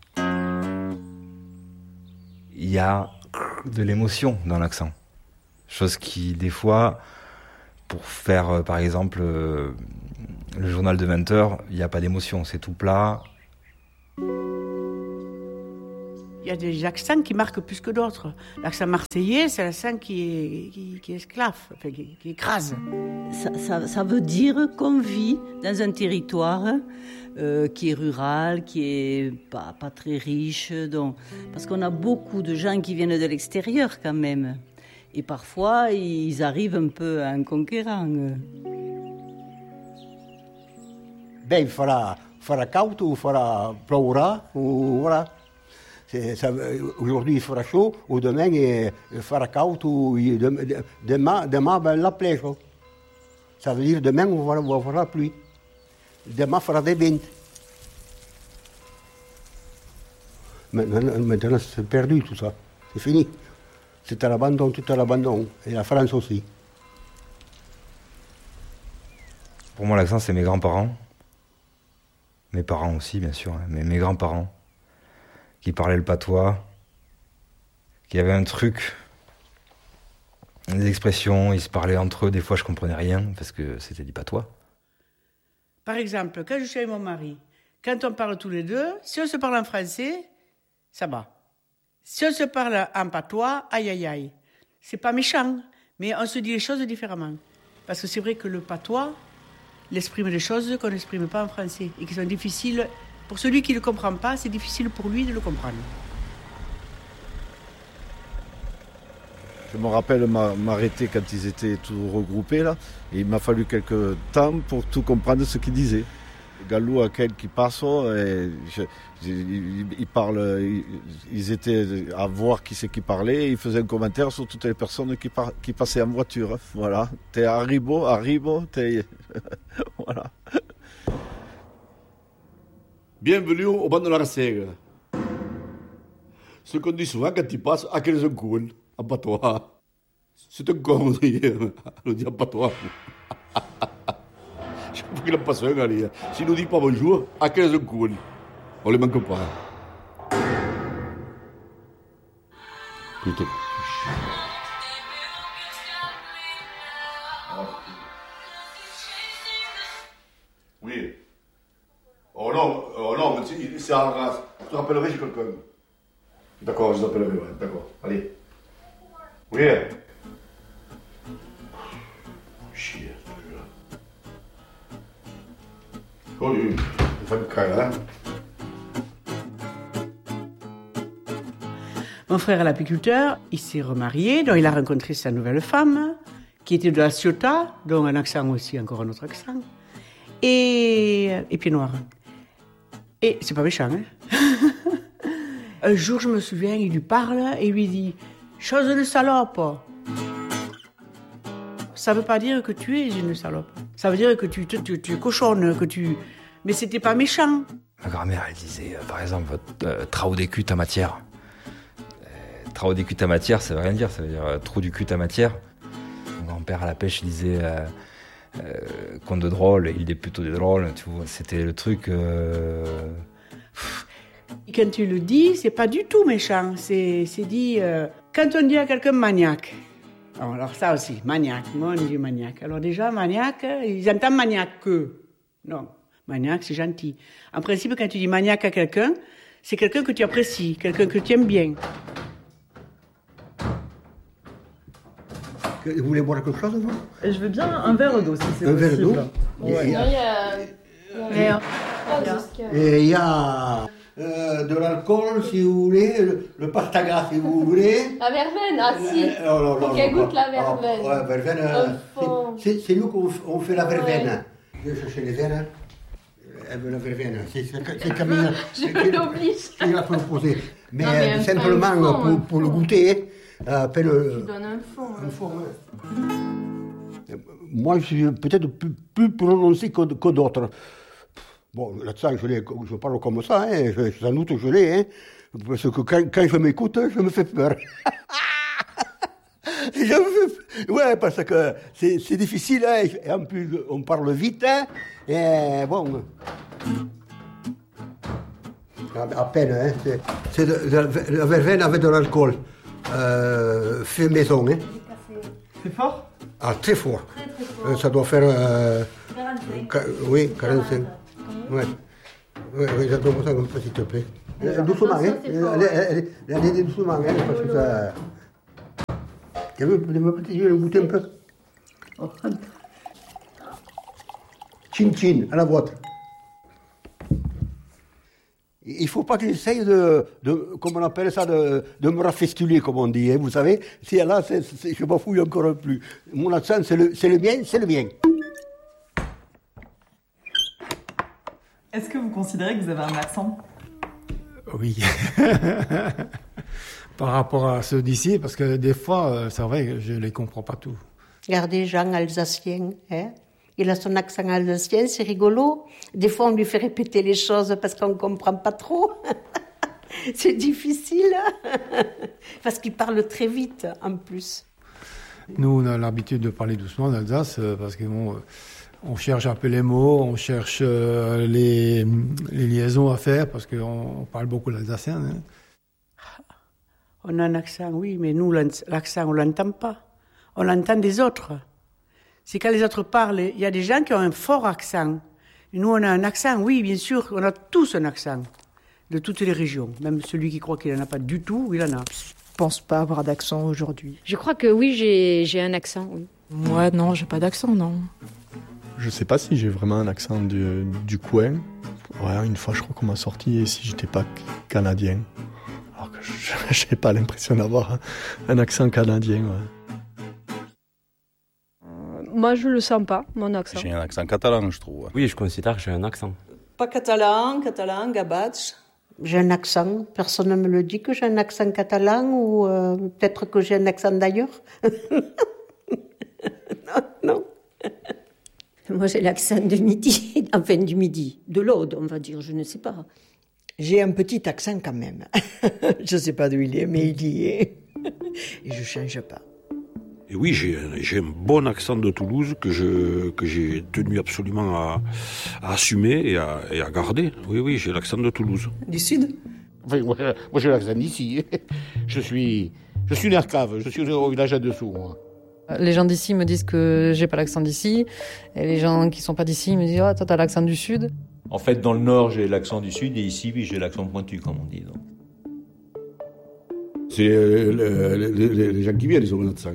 Speaker 21: Il y a de l'émotion dans l'accent. Chose qui, des fois, pour faire, euh, par exemple, euh, le journal de vingt heures, il n'y a pas d'émotion, c'est tout plat.
Speaker 26: Il y a des accents qui marquent plus que d'autres. L'accent marseillais, c'est l'accent qui est, qui, qui esclave, enfin, qui, qui écrase.
Speaker 24: Ça, ça, ça veut dire qu'on vit dans un territoire euh, qui est rural, qui est pas, pas très riche. Donc, parce qu'on a beaucoup de gens qui viennent de l'extérieur quand même. Et parfois, ils arrivent un peu en conquérant.
Speaker 11: Ben, il fera, fera caud ou fera ploura, ou voilà. C'est, ça, aujourd'hui, il fera chaud, ou demain, il fera caud, ou demain, demain ben, la plage. Ça veut dire demain, on va avoir la pluie. Demain, il fera des vents. Maintenant, maintenant, c'est perdu tout ça. C'est fini. C'est à l'abandon, tout à l'abandon. Et la France aussi.
Speaker 21: Pour moi, l'accent, c'est mes grands-parents. Mes parents aussi, bien sûr, hein, mais mes grands-parents. Qui parlaient le patois, qui avaient un truc, des expressions, ils se parlaient entre eux, des fois je comprenais rien, parce que c'était du patois.
Speaker 26: Par exemple, quand je suis avec mon mari, quand on parle tous les deux, si on se parle en français, ça va. Si on se parle en patois, aïe aïe aïe. C'est pas méchant, mais on se dit les choses différemment. Parce que c'est vrai que le patois, il exprime des choses qu'on n'exprime pas en français, et qui sont difficiles. Pour celui qui ne le comprend pas, c'est difficile pour lui de le comprendre.
Speaker 27: Je me rappelle m'arrêter quand ils étaient tous regroupés là, et il m'a fallu quelques temps pour tout comprendre ce qu'ils disaient. Galou à quel qui passe, et je, je, ils parlent, ils, ils étaient à voir qui c'est qui parlait, et ils faisaient un commentaire sur toutes les personnes qui, par, qui passaient en voiture. Voilà, t'es arribo, arribo, t'es voilà.
Speaker 28: Bienvenue au banc de la Racègue. Ce qu'on dit souvent quand il passe, à quels un con, en patois. C'est un con, on dit, on dit en patois. Je crois qu'il en passe un, allez. S'il nous dit pas bonjour, à quels un con. On les manque pas. Putain. Oui. Oh non, oh non, mais c'est en race. Je te rappellerai, j'ai quelqu'un. D'accord, je t'appellerai, ouais, d'accord. Allez. Oui. Chier, celui-là. Oh oui, il faut me caler, hein.
Speaker 26: Mon frère est l'apiculteur, il s'est remarié, donc il a rencontré sa nouvelle femme, qui était de la Ciotat, donc un accent aussi, encore un autre accent, et, et pied noir. Et c'est pas méchant, hein. Un jour, je me souviens, il lui parle et il lui dit « Chose de salope !» Ça veut pas dire que tu es une salope. Ça veut dire que tu, tu, tu es cochonne, que tu... Mais c'était pas méchant.
Speaker 21: Ma grand-mère, elle disait, euh, par exemple, euh, « Trou des cul ta matière ». Euh, Trou des cul ta matière, ça veut rien dire, ça veut dire euh, « trou du cul ta matière ». Mon grand-père à la pêche, il disait euh, euh, « Conte de drôle, il est plutôt des drôles », tu vois. C'était le truc... Euh...
Speaker 26: Et quand tu le dis, c'est pas du tout méchant. C'est, c'est dit... Euh, quand on dit à quelqu'un maniaque, alors ça aussi, maniaque, mon Dieu, maniaque. Alors déjà, maniaque, ils entendent maniaque que. Non, maniaque, c'est gentil. En principe, quand tu dis maniaque à quelqu'un, c'est quelqu'un que tu apprécies, quelqu'un que tu aimes bien.
Speaker 11: Vous voulez boire quelque chose, vous?
Speaker 2: Je veux bien un verre d'eau, si c'est
Speaker 11: un
Speaker 2: possible.
Speaker 11: Un verre d'eau.
Speaker 2: Ouais.
Speaker 11: Et il y a... Et il y a euh, de l'alcool, si vous voulez, le, le pastaga, si vous voulez.
Speaker 15: La verveine, ah si.
Speaker 11: Euh, oh, non, non,
Speaker 15: Faut qu'elle
Speaker 11: non,
Speaker 15: goûte la verveine.
Speaker 11: Oh, ouais, verveine, euh, c'est, c'est, c'est nous qu'on on fait la verveine. Ouais. Je vais chercher les verres. Elle veut la verveine. C'est, c'est, c'est Camille
Speaker 15: je qui, l'oblige.
Speaker 11: qui l'a proposé. Mais,
Speaker 15: non, mais
Speaker 11: euh,
Speaker 15: un,
Speaker 11: simplement
Speaker 15: un fond,
Speaker 11: pour, pour le goûter, euh, appelle,
Speaker 15: tu donnes un fond.
Speaker 11: Un hein. fond, ouais. Moi, je suis peut-être plus, plus prononcé que, que d'autres. Bon, l'accent, je, l'ai, je parle comme ça, hein, je, sans doute je l'ai, hein, parce que quand, quand je m'écoute, je me fais peur. je me fais, ouais, parce que c'est, c'est difficile, hein, et en plus, on parle vite, hein, et bon. À peine, hein, c'est, c'est de, de, la verveine avec de l'alcool, euh, fait maison. Hein.
Speaker 18: C'est fort?
Speaker 11: Ah, très fort.
Speaker 15: Très, très fort.
Speaker 11: Euh, ça doit faire... Euh,
Speaker 15: quarante-cinq.
Speaker 11: Ca- oui, quarante-cinq. Ouais. Oui, oui, donne-moi ça comme ça, s'il te plaît. Euh, doucement, hein. Allez, allez, allez, doucement, hein, parce que ça... Tu veux, me petit jeu, goûter un peu? Chin chin, à la boîte. Il ne faut pas que j'essaye de, de, comment on appelle ça, de, de me rafestuler, comme on dit, hein, vous savez. Si là, c'est, c'est, je m'en fouille encore plus. Mon accent, c'est le, c'est le mien, c'est le mien.
Speaker 18: Est-ce que vous considérez que vous avez un accent?
Speaker 23: Oui. Par rapport à ceux d'ici, parce que des fois, c'est vrai que je ne les comprends pas tous.
Speaker 20: Regardez Jean Alsacien, hein? Il a son accent alsacien, c'est rigolo. Des fois, on lui fait répéter les choses parce qu'on ne comprend pas trop. C'est difficile, parce qu'il parle très vite, en plus.
Speaker 23: Nous, on a l'habitude de parler doucement en Alsace, parce que bon, on cherche un peu les mots, on cherche les, les liaisons à faire, parce qu'on parle beaucoup l'alsacien. Hein.
Speaker 26: On a un accent, oui, mais nous, l'accent, on ne l'entend pas. On l'entend des autres. C'est quand les autres parlent, il y a des gens qui ont un fort accent. Et nous, on a un accent, oui, bien sûr, on a tous un accent, de toutes les régions. Même celui qui croit qu'il n'en a pas du tout, il en a.
Speaker 3: Je ne pense pas avoir d'accent aujourd'hui.
Speaker 22: Je crois que oui, j'ai, j'ai un accent, oui.
Speaker 3: Moi, non, j'ai pas d'accent, non.
Speaker 14: Je sais pas si j'ai vraiment un accent du, du coin. Ouais, une fois, je crois qu'on m'a sorti et si j'étais pas canadien. Alors que je n'ai pas l'impression d'avoir un, un accent canadien, ouais.
Speaker 15: Moi, je le sens pas, mon accent.
Speaker 4: J'ai un accent catalan, je trouve.
Speaker 1: Oui, je considère que j'ai un accent.
Speaker 5: Pas catalan, catalan, gabatch.
Speaker 20: J'ai un accent. Personne ne me le dit que j'ai un accent catalan ou euh, peut-être que j'ai un accent d'ailleurs. non, non.
Speaker 5: Moi, j'ai l'accent du midi, enfin du midi, de l'Aude, on va dire, je ne sais pas.
Speaker 6: J'ai un petit accent quand même. Je ne sais pas d'où il est, mais il y est. Et je ne change pas.
Speaker 8: Et oui, j'ai, j'ai un bon accent de Toulouse que, je, que j'ai tenu absolument à, à assumer et à, et à garder. Oui, oui, j'ai l'accent de Toulouse.
Speaker 5: Du Sud?
Speaker 28: Enfin, moi, moi, j'ai l'accent d'ici. Je suis, je suis né à Cave, je suis au village en dessous, moi.
Speaker 17: Les gens d'ici me disent que j'ai pas l'accent d'ici, et les gens qui sont pas d'ici me disent « Ah, oh, toi, t'as l'accent du Sud ».
Speaker 9: En fait, dans le Nord, j'ai l'accent du Sud, et ici, oui, j'ai l'accent pointu, comme on dit. Donc.
Speaker 28: C'est euh, les, les, les gens qui viennent, ils ont un accent.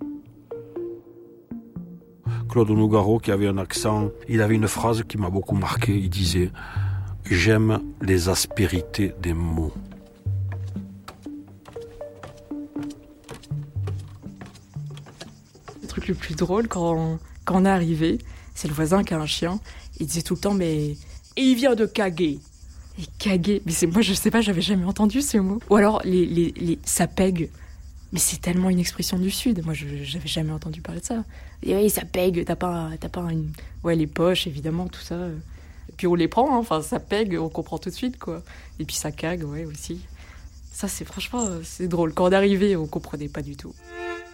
Speaker 8: Claude Nougaro, qui avait un accent, il avait une phrase qui m'a beaucoup marqué. Il disait « J'aime les aspérités des mots ».
Speaker 3: Le truc le plus drôle, quand on, quand on est arrivé, c'est le voisin qui a un chien. Il disait tout le temps « Mais il vient de caguer ». Et caguer, mais c'est moi, je sais pas, j'avais jamais entendu ce mot. Ou alors les, les, les ça pègue. Mais c'est tellement une expression du Sud. Moi, je j'avais jamais entendu parler de ça. Et oui, ça pègue, t'as pas, t'as pas une... Ouais, les poches, évidemment, tout ça. Et puis on les prend, hein. Enfin, ça pègue, on comprend tout de suite, quoi. Et puis ça cague, ouais, aussi. Ça, c'est franchement, c'est drôle. Quand on arrivait, on comprenait pas du tout.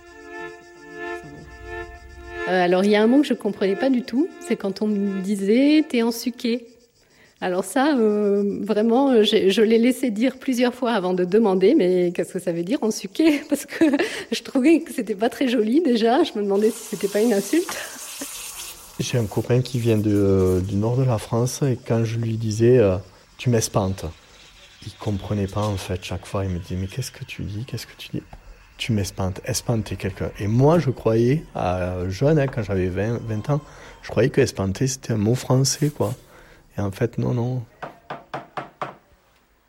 Speaker 15: Euh, alors, il y a un mot que je comprenais pas du tout. C'est quand on me disait « t'es ensuqué ». Alors ça, euh, vraiment, je, je l'ai laissé dire plusieurs fois avant de demander, mais qu'est-ce que ça veut dire, ensuqué? Parce que je trouvais que c'était pas très joli déjà, je me demandais si c'était pas une insulte.
Speaker 14: J'ai un copain qui vient de, euh, du nord de la France, et quand je lui disais euh, « tu m'espantes », il comprenait pas en fait. Chaque fois, il me disait « mais qu'est-ce que tu dis, qu'est-ce que tu dis ?» Tu m'espantes, espanter quelqu'un. Et moi, je croyais, à jeune, hein, quand j'avais vingt, vingt ans, je croyais que espanter, c'était un mot français, quoi. Et en fait, non, non.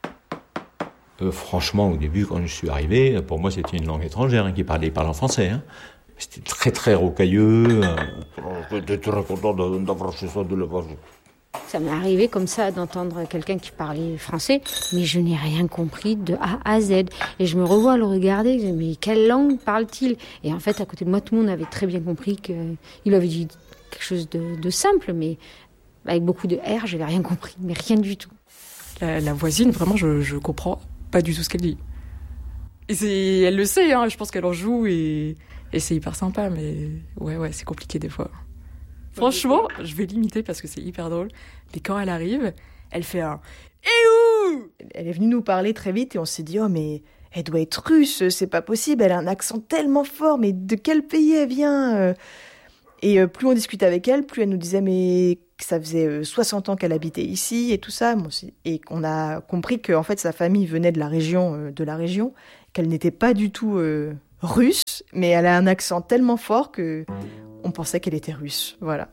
Speaker 9: Euh, franchement, au début, quand je suis arrivé, pour moi, c'était une langue étrangère hein, qui parlait, parlait en français. Hein. C'était très, très rocailleux. Euh...
Speaker 28: J'étais très content d'avoir chez soi de l'élevage.
Speaker 22: Ça m'est arrivé comme ça d'entendre quelqu'un qui parlait français, mais je n'ai rien compris de A à Z. Et je me revois à le regarder, je me dis, mais quelle langue parle-t-il? Et en fait, à côté de moi, tout le monde avait très bien compris qu'il avait dit quelque chose de, de simple, mais avec beaucoup de R, je n'avais rien compris, mais rien du tout.
Speaker 3: La, la voisine, vraiment, je, je comprends pas du tout ce qu'elle dit. Et c'est, elle le sait, hein, je pense qu'elle en joue et, et c'est hyper sympa, mais ouais, ouais, c'est compliqué des fois. Franchement, je vais l'imiter parce que c'est hyper drôle. Mais quand elle arrive, elle fait un « Et où ?»
Speaker 4: Elle est venue nous parler très vite et on s'est dit « Oh, mais elle doit être russe, c'est pas possible, elle a un accent tellement fort, mais de quel pays elle vient ?» Et plus on discutait avec elle, plus elle nous disait « Mais que ça faisait soixante ans qu'elle habitait ici et tout ça. » Et qu'on a compris qu'en fait, sa famille venait de la région, de la région, qu'elle n'était pas du tout euh, russe, mais elle a un accent tellement fort que... on pensait qu'elle était russe, voilà.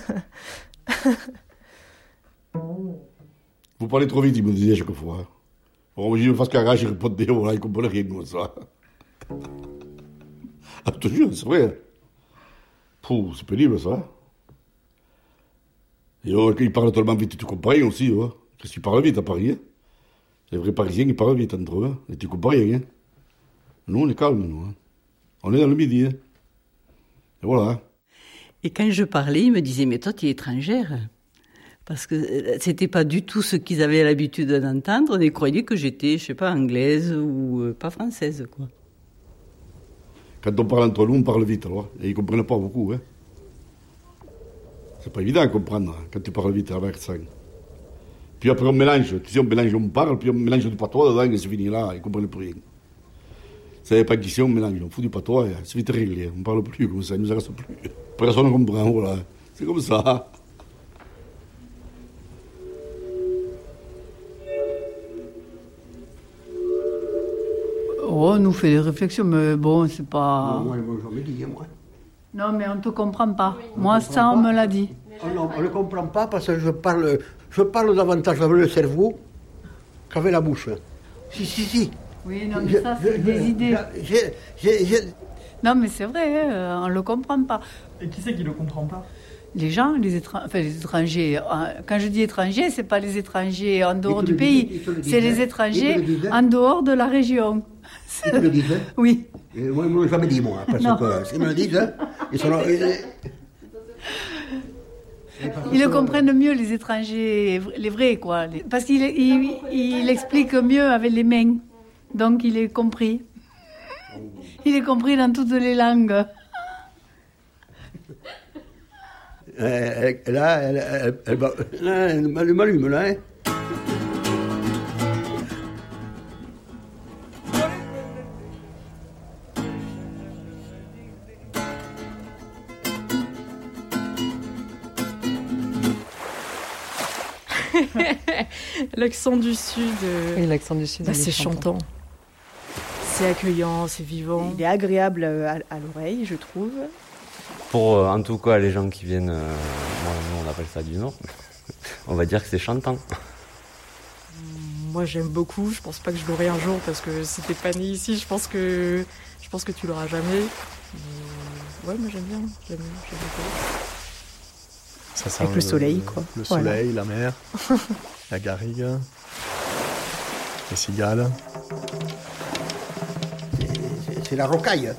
Speaker 28: Vous parlez trop vite, il me disait chaque fois. Bon, je me fasse carrage, je répondais, voilà, il ne comprenait rien comme ça. Ah, je te jure, c'est vrai. Pouh, c'est pénible, ça. Et oh, il parle tellement vite, tu comprends rien aussi, hein. Parce qu'il parle vite à Paris, hein. Les vrais Parisiens, ils parlent vite entre eux, hein. Et tu comprends rien, hein. Nous, on est calmes, nous, hein. On est dans le midi, hein. Et voilà, hein.
Speaker 24: Et quand je parlais, ils me disaient « Mais toi, tu es étrangère ?» Parce que c'était pas du tout ce qu'ils avaient l'habitude d'entendre. Ils croyaient que j'étais, je sais pas, anglaise ou euh, pas française, quoi.
Speaker 28: Quand on parle entre nous, on parle vite, alors. Et ils comprennent pas beaucoup, hein. C'est pas évident à comprendre, hein, quand tu parles vite avec ça. Puis après, on mélange. Tu sais, on mélange, on parle, puis on mélange du patois dedans, et c'est fini là, ils comprennent plus rien. C'est pas question, on mélange, on fout du patois, c'est vite réglé. On parle plus comme ça, ils nous arrêtent plus. Personne ne comprend, voilà. C'est comme ça.
Speaker 7: Oh, on nous fait des réflexions, mais bon, c'est pas...
Speaker 11: Non, moi, ils m'ont jamais dit, moi.
Speaker 7: Non, mais on ne te comprend pas. Moi, ça, on me l'a dit.
Speaker 11: Oh non, on ne le comprend pas parce que je parle, je parle davantage avec le cerveau qu'avec la bouche. Si, si, si.
Speaker 7: Oui, non, mais ça, c'est des idées.
Speaker 11: J'ai, j'ai, j'ai...
Speaker 7: Non, mais c'est vrai, hein, on ne le comprend pas.
Speaker 18: Et qui c'est qui ne le comprend pas?
Speaker 7: Les gens, les, étra... enfin, les étrangers. Quand je dis étrangers, ce n'est pas les étrangers en dehors du pays, c'est les étrangers en dehors de la région.
Speaker 11: Ils te le disent, hein?
Speaker 7: Oui.
Speaker 11: Et moi, ils ne me l'ont jamais dit, moi, parce
Speaker 7: non.
Speaker 11: que s'ils me le disent, hein, ils sont là...
Speaker 7: Ils le comprennent mieux, les étrangers, les vrais, quoi. Parce qu'il il, il explique mieux avec les mains. Donc, il est compris. Il est compris dans toutes les langues.
Speaker 11: Euh, là, elle, elle, elle, elle, elle, elle m'allume, là, hein.
Speaker 3: L'accent du Sud. Euh...
Speaker 17: Oui, l'accent du Sud.
Speaker 3: Bah, c'est chantant. C'est accueillant, c'est vivant.
Speaker 4: Il est agréable à, à l'oreille, je trouve.
Speaker 1: Pour, euh, en tout cas, les gens qui viennent, euh, moi, nous, on appelle ça du Nord, on va dire que c'est chantant.
Speaker 3: Moi, j'aime beaucoup. Je pense pas que je l'aurai un jour parce que si t'es pas né ici, je pense que, je pense que tu l'auras jamais. Mais... ouais, moi, j'aime bien. J'aime, j'aime beaucoup.
Speaker 14: Ça sent
Speaker 4: avec le, le soleil, quoi.
Speaker 14: Le soleil, voilà. La mer, la garrigue, les cigales.
Speaker 11: C'est, c'est la rocaille.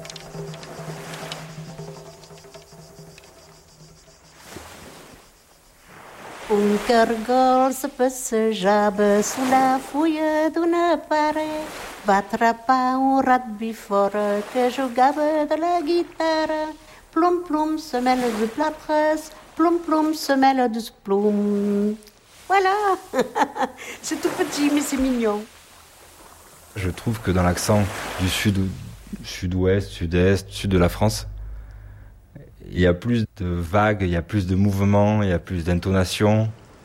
Speaker 20: Un cargol se passejabe sous la fouille d'une parée, battra un rat bifort que jugava de la guitare. Plum plum semelle de plâtre, plum plum semelle de plum. Voilà. C'est tout petit mais c'est mignon.
Speaker 21: Je trouve que dans l'accent du sud, sud-ouest, sud-est, sud de la France, il y a plus de vagues, il y a plus de mouvements, il y a plus d'intonation.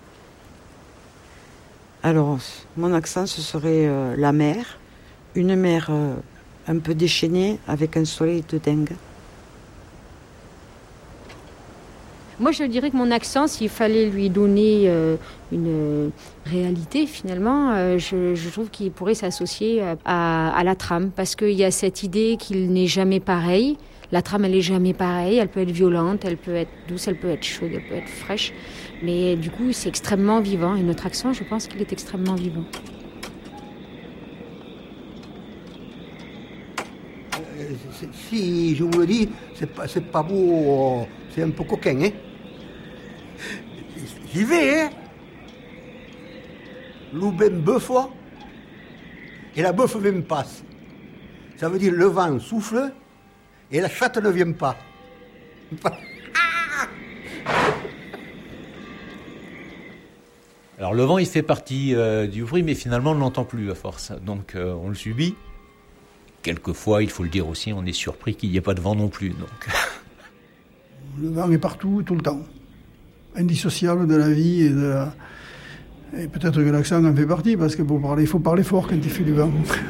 Speaker 10: Alors, mon accent, ce serait euh, la mer. Une mer euh, un peu déchaînée avec un soleil de dingue.
Speaker 22: Moi, je dirais que mon accent, s'il fallait lui donner euh, une euh, réalité, finalement, euh, je, je trouve qu'il pourrait s'associer à, à la trame. Parce qu'il y a cette idée qu'il n'est jamais pareil. La trame, elle n'est jamais pareille. Elle peut être violente, elle peut être douce, elle peut être chaude, elle peut être fraîche. Mais du coup, c'est extrêmement vivant. Et notre accent, je pense qu'il est extrêmement vivant.
Speaker 11: Si je vous le dis, c'est pas, c'est pas beau, c'est un peu coquin, hein. J'y vais, hein. Louben bœuf, et la bœuf même passe. Ça veut dire le vent souffle et la chatte ne vient pas.
Speaker 9: Alors le vent, il fait partie euh, du bruit, mais finalement on ne l'entend plus à force. Donc euh, on le subit. Quelquefois, il faut le dire aussi, on est surpris qu'il n'y ait pas de vent non plus. Donc.
Speaker 2: Le vent est partout, tout le temps. Indissociable de la vie et de la... Et peut-être que l'accent en fait partie, parce que pour parler, il faut parler fort quand il fait du vent.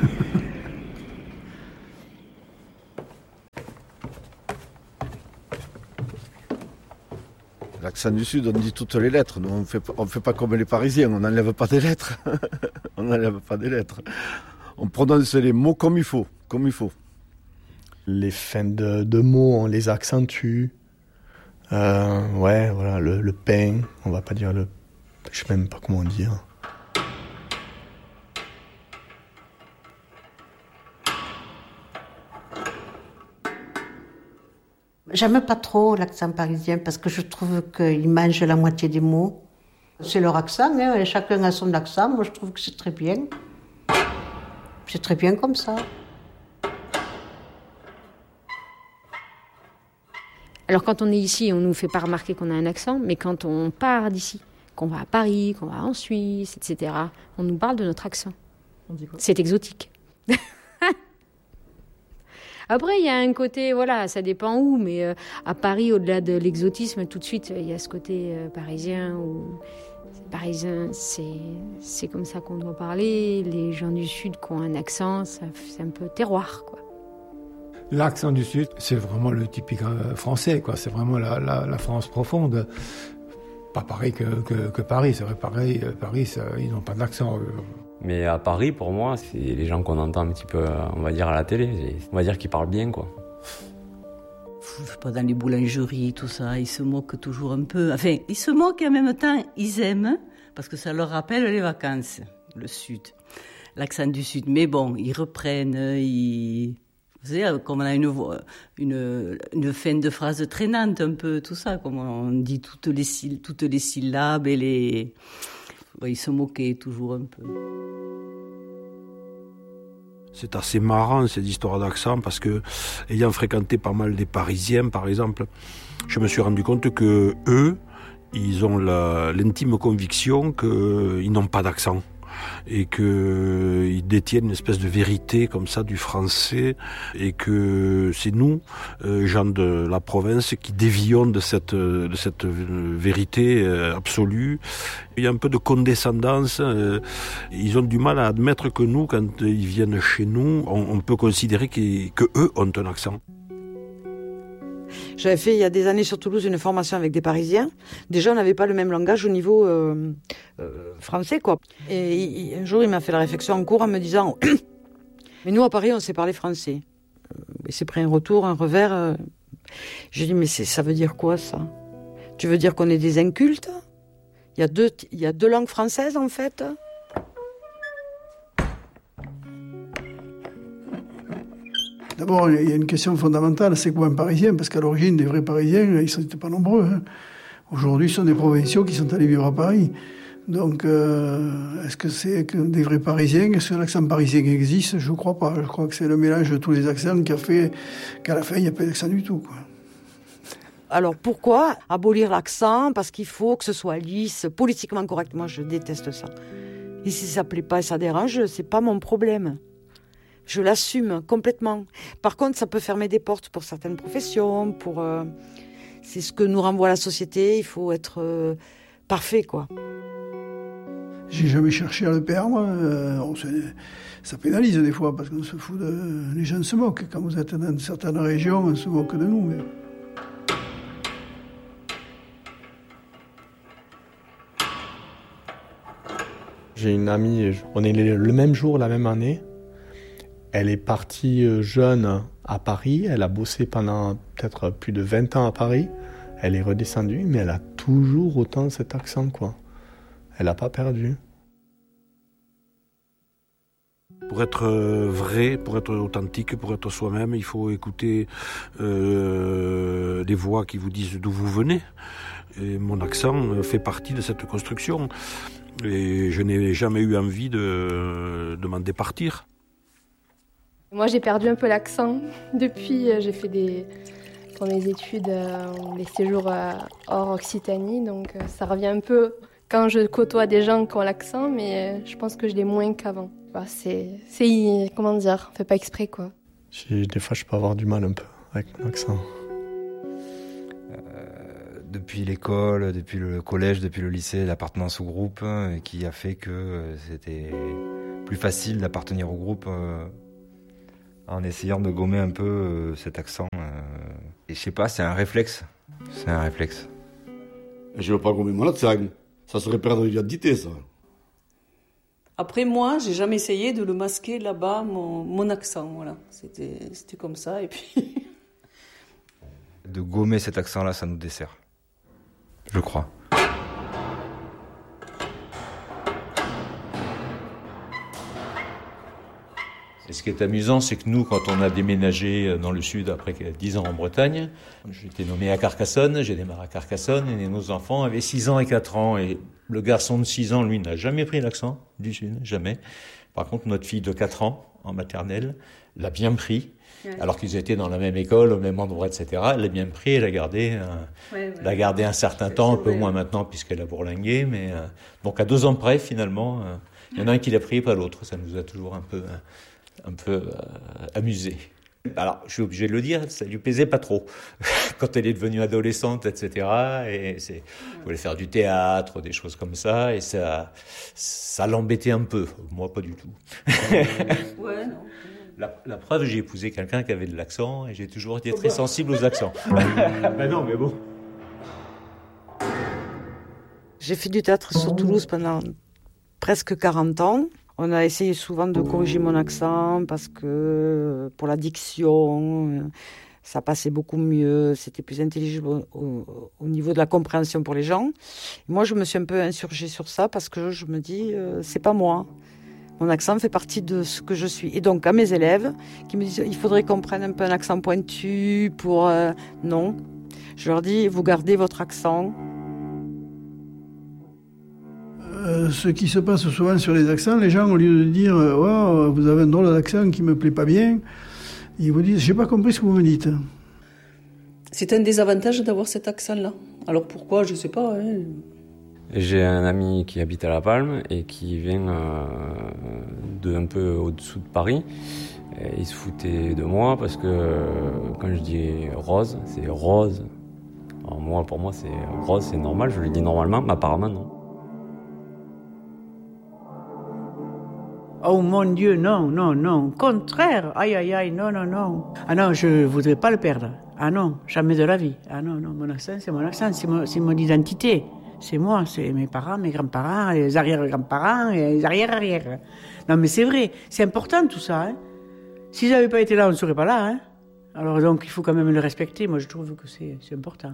Speaker 12: L'accent du Sud, on dit toutes les lettres. Nous, on fait, ne fait pas comme les Parisiens, on n'enlève pas des lettres. On n'enlève pas des lettres. On prononce les mots comme il faut, comme il faut.
Speaker 14: Les fins de, de mots, on les accentue. Euh, ouais, voilà, le, le pain, on va pas dire le... Je sais même pas comment dire.
Speaker 20: J'aime pas trop l'accent parisien parce que je trouve qu'ils mangent la moitié des mots. C'est leur accent, hein, chacun a son accent. Moi, je trouve que c'est très bien. C'est très bien comme ça.
Speaker 22: Alors quand on est ici, on ne nous fait pas remarquer qu'on a un accent, mais quand on part d'ici, qu'on va à Paris, qu'on va en Suisse, et cetera, on nous parle de notre accent.
Speaker 3: On dit quoi ?
Speaker 22: C'est exotique. Après, il y a un côté, voilà, ça dépend où, mais euh, à Paris, au-delà de l'exotisme, tout de suite, il y a ce côté euh, parisien où... Parisien, c'est, c'est comme ça qu'on doit parler. Les gens du Sud qui ont un accent, ça, c'est un peu terroir, quoi.
Speaker 13: L'accent du Sud, c'est vraiment le typique français, quoi. C'est vraiment la, la, la France profonde. Pas pareil que, que, que Paris. C'est vrai, pareil, Paris, ça, ils n'ont pas d'accent.
Speaker 1: Mais à Paris, pour moi, c'est les gens qu'on entend un petit peu, on va dire, à la télé. On va dire qu'ils parlent bien, quoi.
Speaker 24: Je sais pas, dans les boulangeries, tout ça, ils se moquent toujours un peu. Enfin, ils se moquent et en même temps, ils aiment, parce que ça leur rappelle les vacances, le Sud, l'accent du Sud. Mais bon, ils reprennent, ils... Vous savez, comme on a une, une, une fin de phrase traînante un peu, tout ça, comme on dit toutes les, toutes les syllabes et les... Ouais, ils se moquaient toujours un peu.
Speaker 8: C'est assez marrant, ces histoires d'accent, parce que, ayant fréquenté pas mal des Parisiens, par exemple, je me suis rendu compte que eux, ils ont la, l'intime conviction qu'ils n'ont pas d'accent. Et qu'ils détiennent une espèce de vérité comme ça du français, et que c'est nous, euh, gens de la province, qui dévions de cette, de cette vérité absolue. Il y a un peu de condescendance. Euh, ils ont du mal à admettre que nous, quand ils viennent chez nous, on, on peut considérer qu'eux ont un accent.
Speaker 10: J'avais fait il y a des années sur Toulouse une formation avec des Parisiens. Déjà, on n'avait pas le même langage au niveau euh, euh, français, quoi. Et il, un jour, il m'a fait la réflexion en cours en me disant « Mais nous, à Paris, on sait parler français. » Il s'est pris un retour, un revers. Euh... Je lui ai dit « Mais c'est, ça veut dire quoi, ça ? Tu veux dire qu'on est des incultes ? Il y a deux, il y a deux langues françaises, en fait ?»
Speaker 2: D'abord, il y a une question fondamentale, c'est quoi un Parisien ? Parce qu'à l'origine, des vrais Parisiens, ils n'étaient pas nombreux. Hein. Aujourd'hui, ce sont des provinciaux qui sont allés vivre à Paris. Donc, euh, est-ce que c'est que des vrais Parisiens ? Est-ce que l'accent parisien existe ? Je ne crois pas. Je crois que c'est le mélange de tous les accents qui a fait qu'à la fin, il n'y a pas d'accent du tout, quoi.
Speaker 10: Alors pourquoi abolir l'accent ? Parce qu'il faut que ce soit lisse, politiquement correct. Moi, je déteste ça. Et si ça ne plaît pas et ça dérange, c'est pas mon problème. Je l'assume complètement. Par contre, ça peut fermer des portes pour certaines professions, pour... Euh, c'est ce que nous renvoie la société, il faut être euh, parfait, quoi.
Speaker 2: J'ai jamais cherché à le perdre. Euh, on se, ça pénalise des fois, parce qu'on se fout de... Les gens se moquent. Quand vous êtes dans certaines régions, on se moque de nous. Mais...
Speaker 14: J'ai une amie, on est le même jour, la même année. Elle est partie jeune à Paris, elle a bossé pendant peut-être plus de vingt ans à Paris. Elle est redescendue, mais elle a toujours autant cet accent, quoi. Elle n'a pas perdu.
Speaker 8: Pour être vrai, pour être authentique, pour être soi-même, il faut écouter euh, les voix qui vous disent d'où vous venez. Et mon accent fait partie de cette construction. Et je n'ai jamais eu envie de, de m'en départir.
Speaker 15: Moi, j'ai perdu un peu l'accent. Depuis, j'ai fait des, pour mes études, euh, des séjours euh, hors Occitanie. Donc, euh, ça revient un peu quand je côtoie des gens qui ont l'accent, mais euh, je pense que je l'ai moins qu'avant. Bah, c'est, c'est, comment dire, on fait pas exprès, quoi.
Speaker 14: J'ai, des fois, je peux avoir du mal un peu avec mon accent.
Speaker 21: Euh, depuis l'école, depuis le collège, depuis le lycée, l'appartenance au groupe, euh, qui a fait que euh, c'était plus facile d'appartenir au groupe euh, en essayant de gommer un peu euh, cet accent. Euh, et je sais pas, c'est un réflexe. C'est un réflexe.
Speaker 28: Je veux pas gommer mon accent. Ça serait perdre l'identité, ça.
Speaker 5: Après, moi, j'ai jamais essayé de le masquer là-bas, mon, mon accent, voilà. C'était, c'était comme ça, et puis...
Speaker 21: De gommer cet accent-là, ça nous dessert. Je crois.
Speaker 9: Et ce qui est amusant, c'est que nous, quand on a déménagé dans le sud après dix ans en Bretagne, j'étais nommé à Carcassonne, j'ai démarré à Carcassonne, et nos enfants avaient six ans et quatre ans. Et le garçon de six ans, lui, n'a jamais pris l'accent du sud, jamais. Par contre, notre fille de quatre ans, en maternelle, l'a bien pris. Ouais. Alors qu'ils étaient dans la même école, au même endroit, et cetera. Elle l'a bien pris, elle l'a gardé, un, ouais, ouais. l'a gardé un certain c'est, temps, c'est un peu vrai. Moins maintenant, puisqu'elle a bourlingué. Mais, euh, donc à deux ans près, finalement, euh, il y en a un qui l'a pris et pas l'autre. Ça nous a toujours un peu... Euh, un peu euh, amusée. Alors, je suis obligé de le dire, ça lui plaisait pas trop. Quand elle est devenue adolescente, et cetera, et c'est, elle voulait faire du théâtre, des choses comme ça, et ça, ça l'embêtait un peu. Moi, pas du tout.
Speaker 5: Ouais, non.
Speaker 9: La, la preuve, j'ai épousé quelqu'un qui avait de l'accent, et j'ai toujours été très sensible aux accents. Ben non, mais bon.
Speaker 10: J'ai fait du théâtre sur Toulouse pendant presque quarante ans. On a essayé souvent de corriger mon accent parce que pour la diction, ça passait beaucoup mieux, c'était plus intelligible au, au, au niveau de la compréhension pour les gens. Moi, je me suis un peu insurgée sur ça parce que je me dis, euh, c'est pas moi. Mon accent fait partie de ce que je suis. Et donc, à mes élèves qui me disent, il faudrait qu'on prenne un peu un accent pointu pour... Euh, non. Je leur dis, vous gardez votre accent.
Speaker 2: Euh, ce qui se passe souvent sur les accents, les gens, au lieu de dire oh, vous avez un drôle d'accent qui me plaît pas bien, ils vous disent j'ai pas compris ce que vous me dites.
Speaker 5: C'est un désavantage d'avoir cet accent-là. Alors pourquoi, je sais pas. Hein.
Speaker 1: J'ai un ami qui habite à La Palme et qui vient euh, de un peu au-dessous de Paris. Et il se foutait de moi parce que euh, quand je dis rose, c'est rose. Alors moi, pour moi, c'est rose, c'est normal, je le dis normalement, mais apparemment non.
Speaker 18: Oh mon Dieu, non, non, non. Contraire. Aïe, aïe, aïe, non, non, non. Ah non, je ne voudrais pas le perdre. Ah non, jamais de la vie. Ah non, non, mon accent, c'est mon accent, c'est mon, c'est mon identité. C'est moi, c'est mes parents, mes grands-parents, les arrière-grands-parents et les arrière-arrière. Non, mais c'est vrai, c'est important tout ça. Hein. S'ils n'avaient pas été là, on ne serait pas là. Hein. Alors donc, il faut quand même le respecter. Moi, je trouve que c'est, c'est important.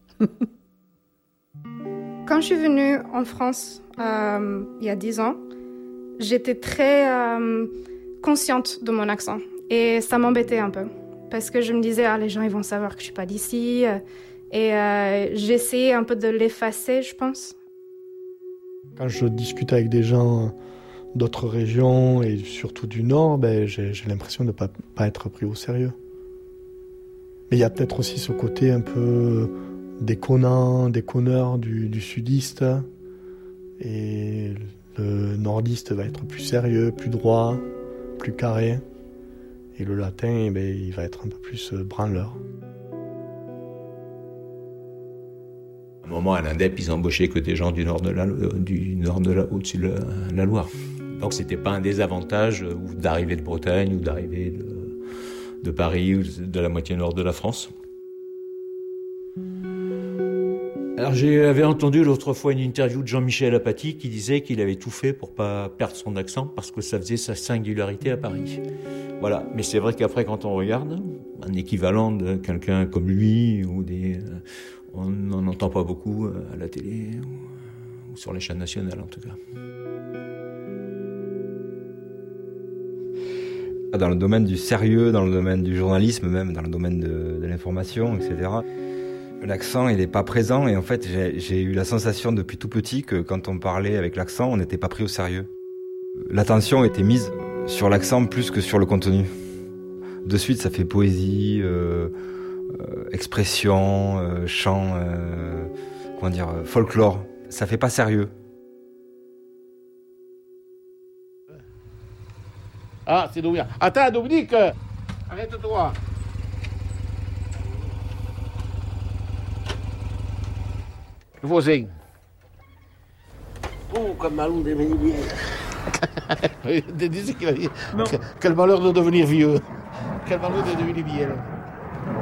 Speaker 6: Quand je suis venue en France, euh, il y a dix ans, j'étais très euh, consciente de mon accent et ça m'embêtait un peu parce que je me disais ah les gens ils vont savoir que je suis pas d'ici et euh, j'essayais un peu de l'effacer je pense.
Speaker 14: Quand je discute avec des gens d'autres régions et surtout du Nord, ben, j'ai, j'ai l'impression de ne pas, pas être pris au sérieux. Mais il y a peut-être aussi ce côté un peu déconnant, déconneur du, du sudiste et le nordiste va être plus sérieux, plus droit, plus carré. Et le latin, ben, il va être un peu plus branleur.
Speaker 9: À un moment, à l'Indep, ils embauchaient que des gens du nord de la, du nord de la, au-dessus de la, la Loire. Donc c'était pas un désavantage d'arriver de Bretagne ou d'arriver de, de Paris ou de la moitié nord de la France. Alors j'avais entendu l'autre fois une interview de Jean-Michel Apathy qui disait qu'il avait tout fait pour pas perdre son accent parce que ça faisait sa singularité à Paris. Voilà, mais c'est vrai qu'après quand on regarde un équivalent de quelqu'un comme lui ou des, on n'en entend pas beaucoup à la télé ou, ou sur les chaînes nationales en tout cas.
Speaker 21: Dans le domaine du sérieux, dans le domaine du journalisme même, dans le domaine de, de l'information, et cetera. L'accent, il n'est pas présent et en fait, j'ai, j'ai eu la sensation depuis tout petit que quand on parlait avec l'accent, on n'était pas pris au sérieux. L'attention était mise sur l'accent plus que sur le contenu. De suite, ça fait poésie, euh, euh, expression, euh, chant, euh, comment dire, euh, folklore. Ça fait pas sérieux.
Speaker 7: Ah, c'est Dominique. Attends, Dominique, arrête-toi. Le voisin.
Speaker 11: Oh, comme malheur de devenir vieux.
Speaker 7: Quel malheur de devenir vieux. Quel malheur de devenir vieux.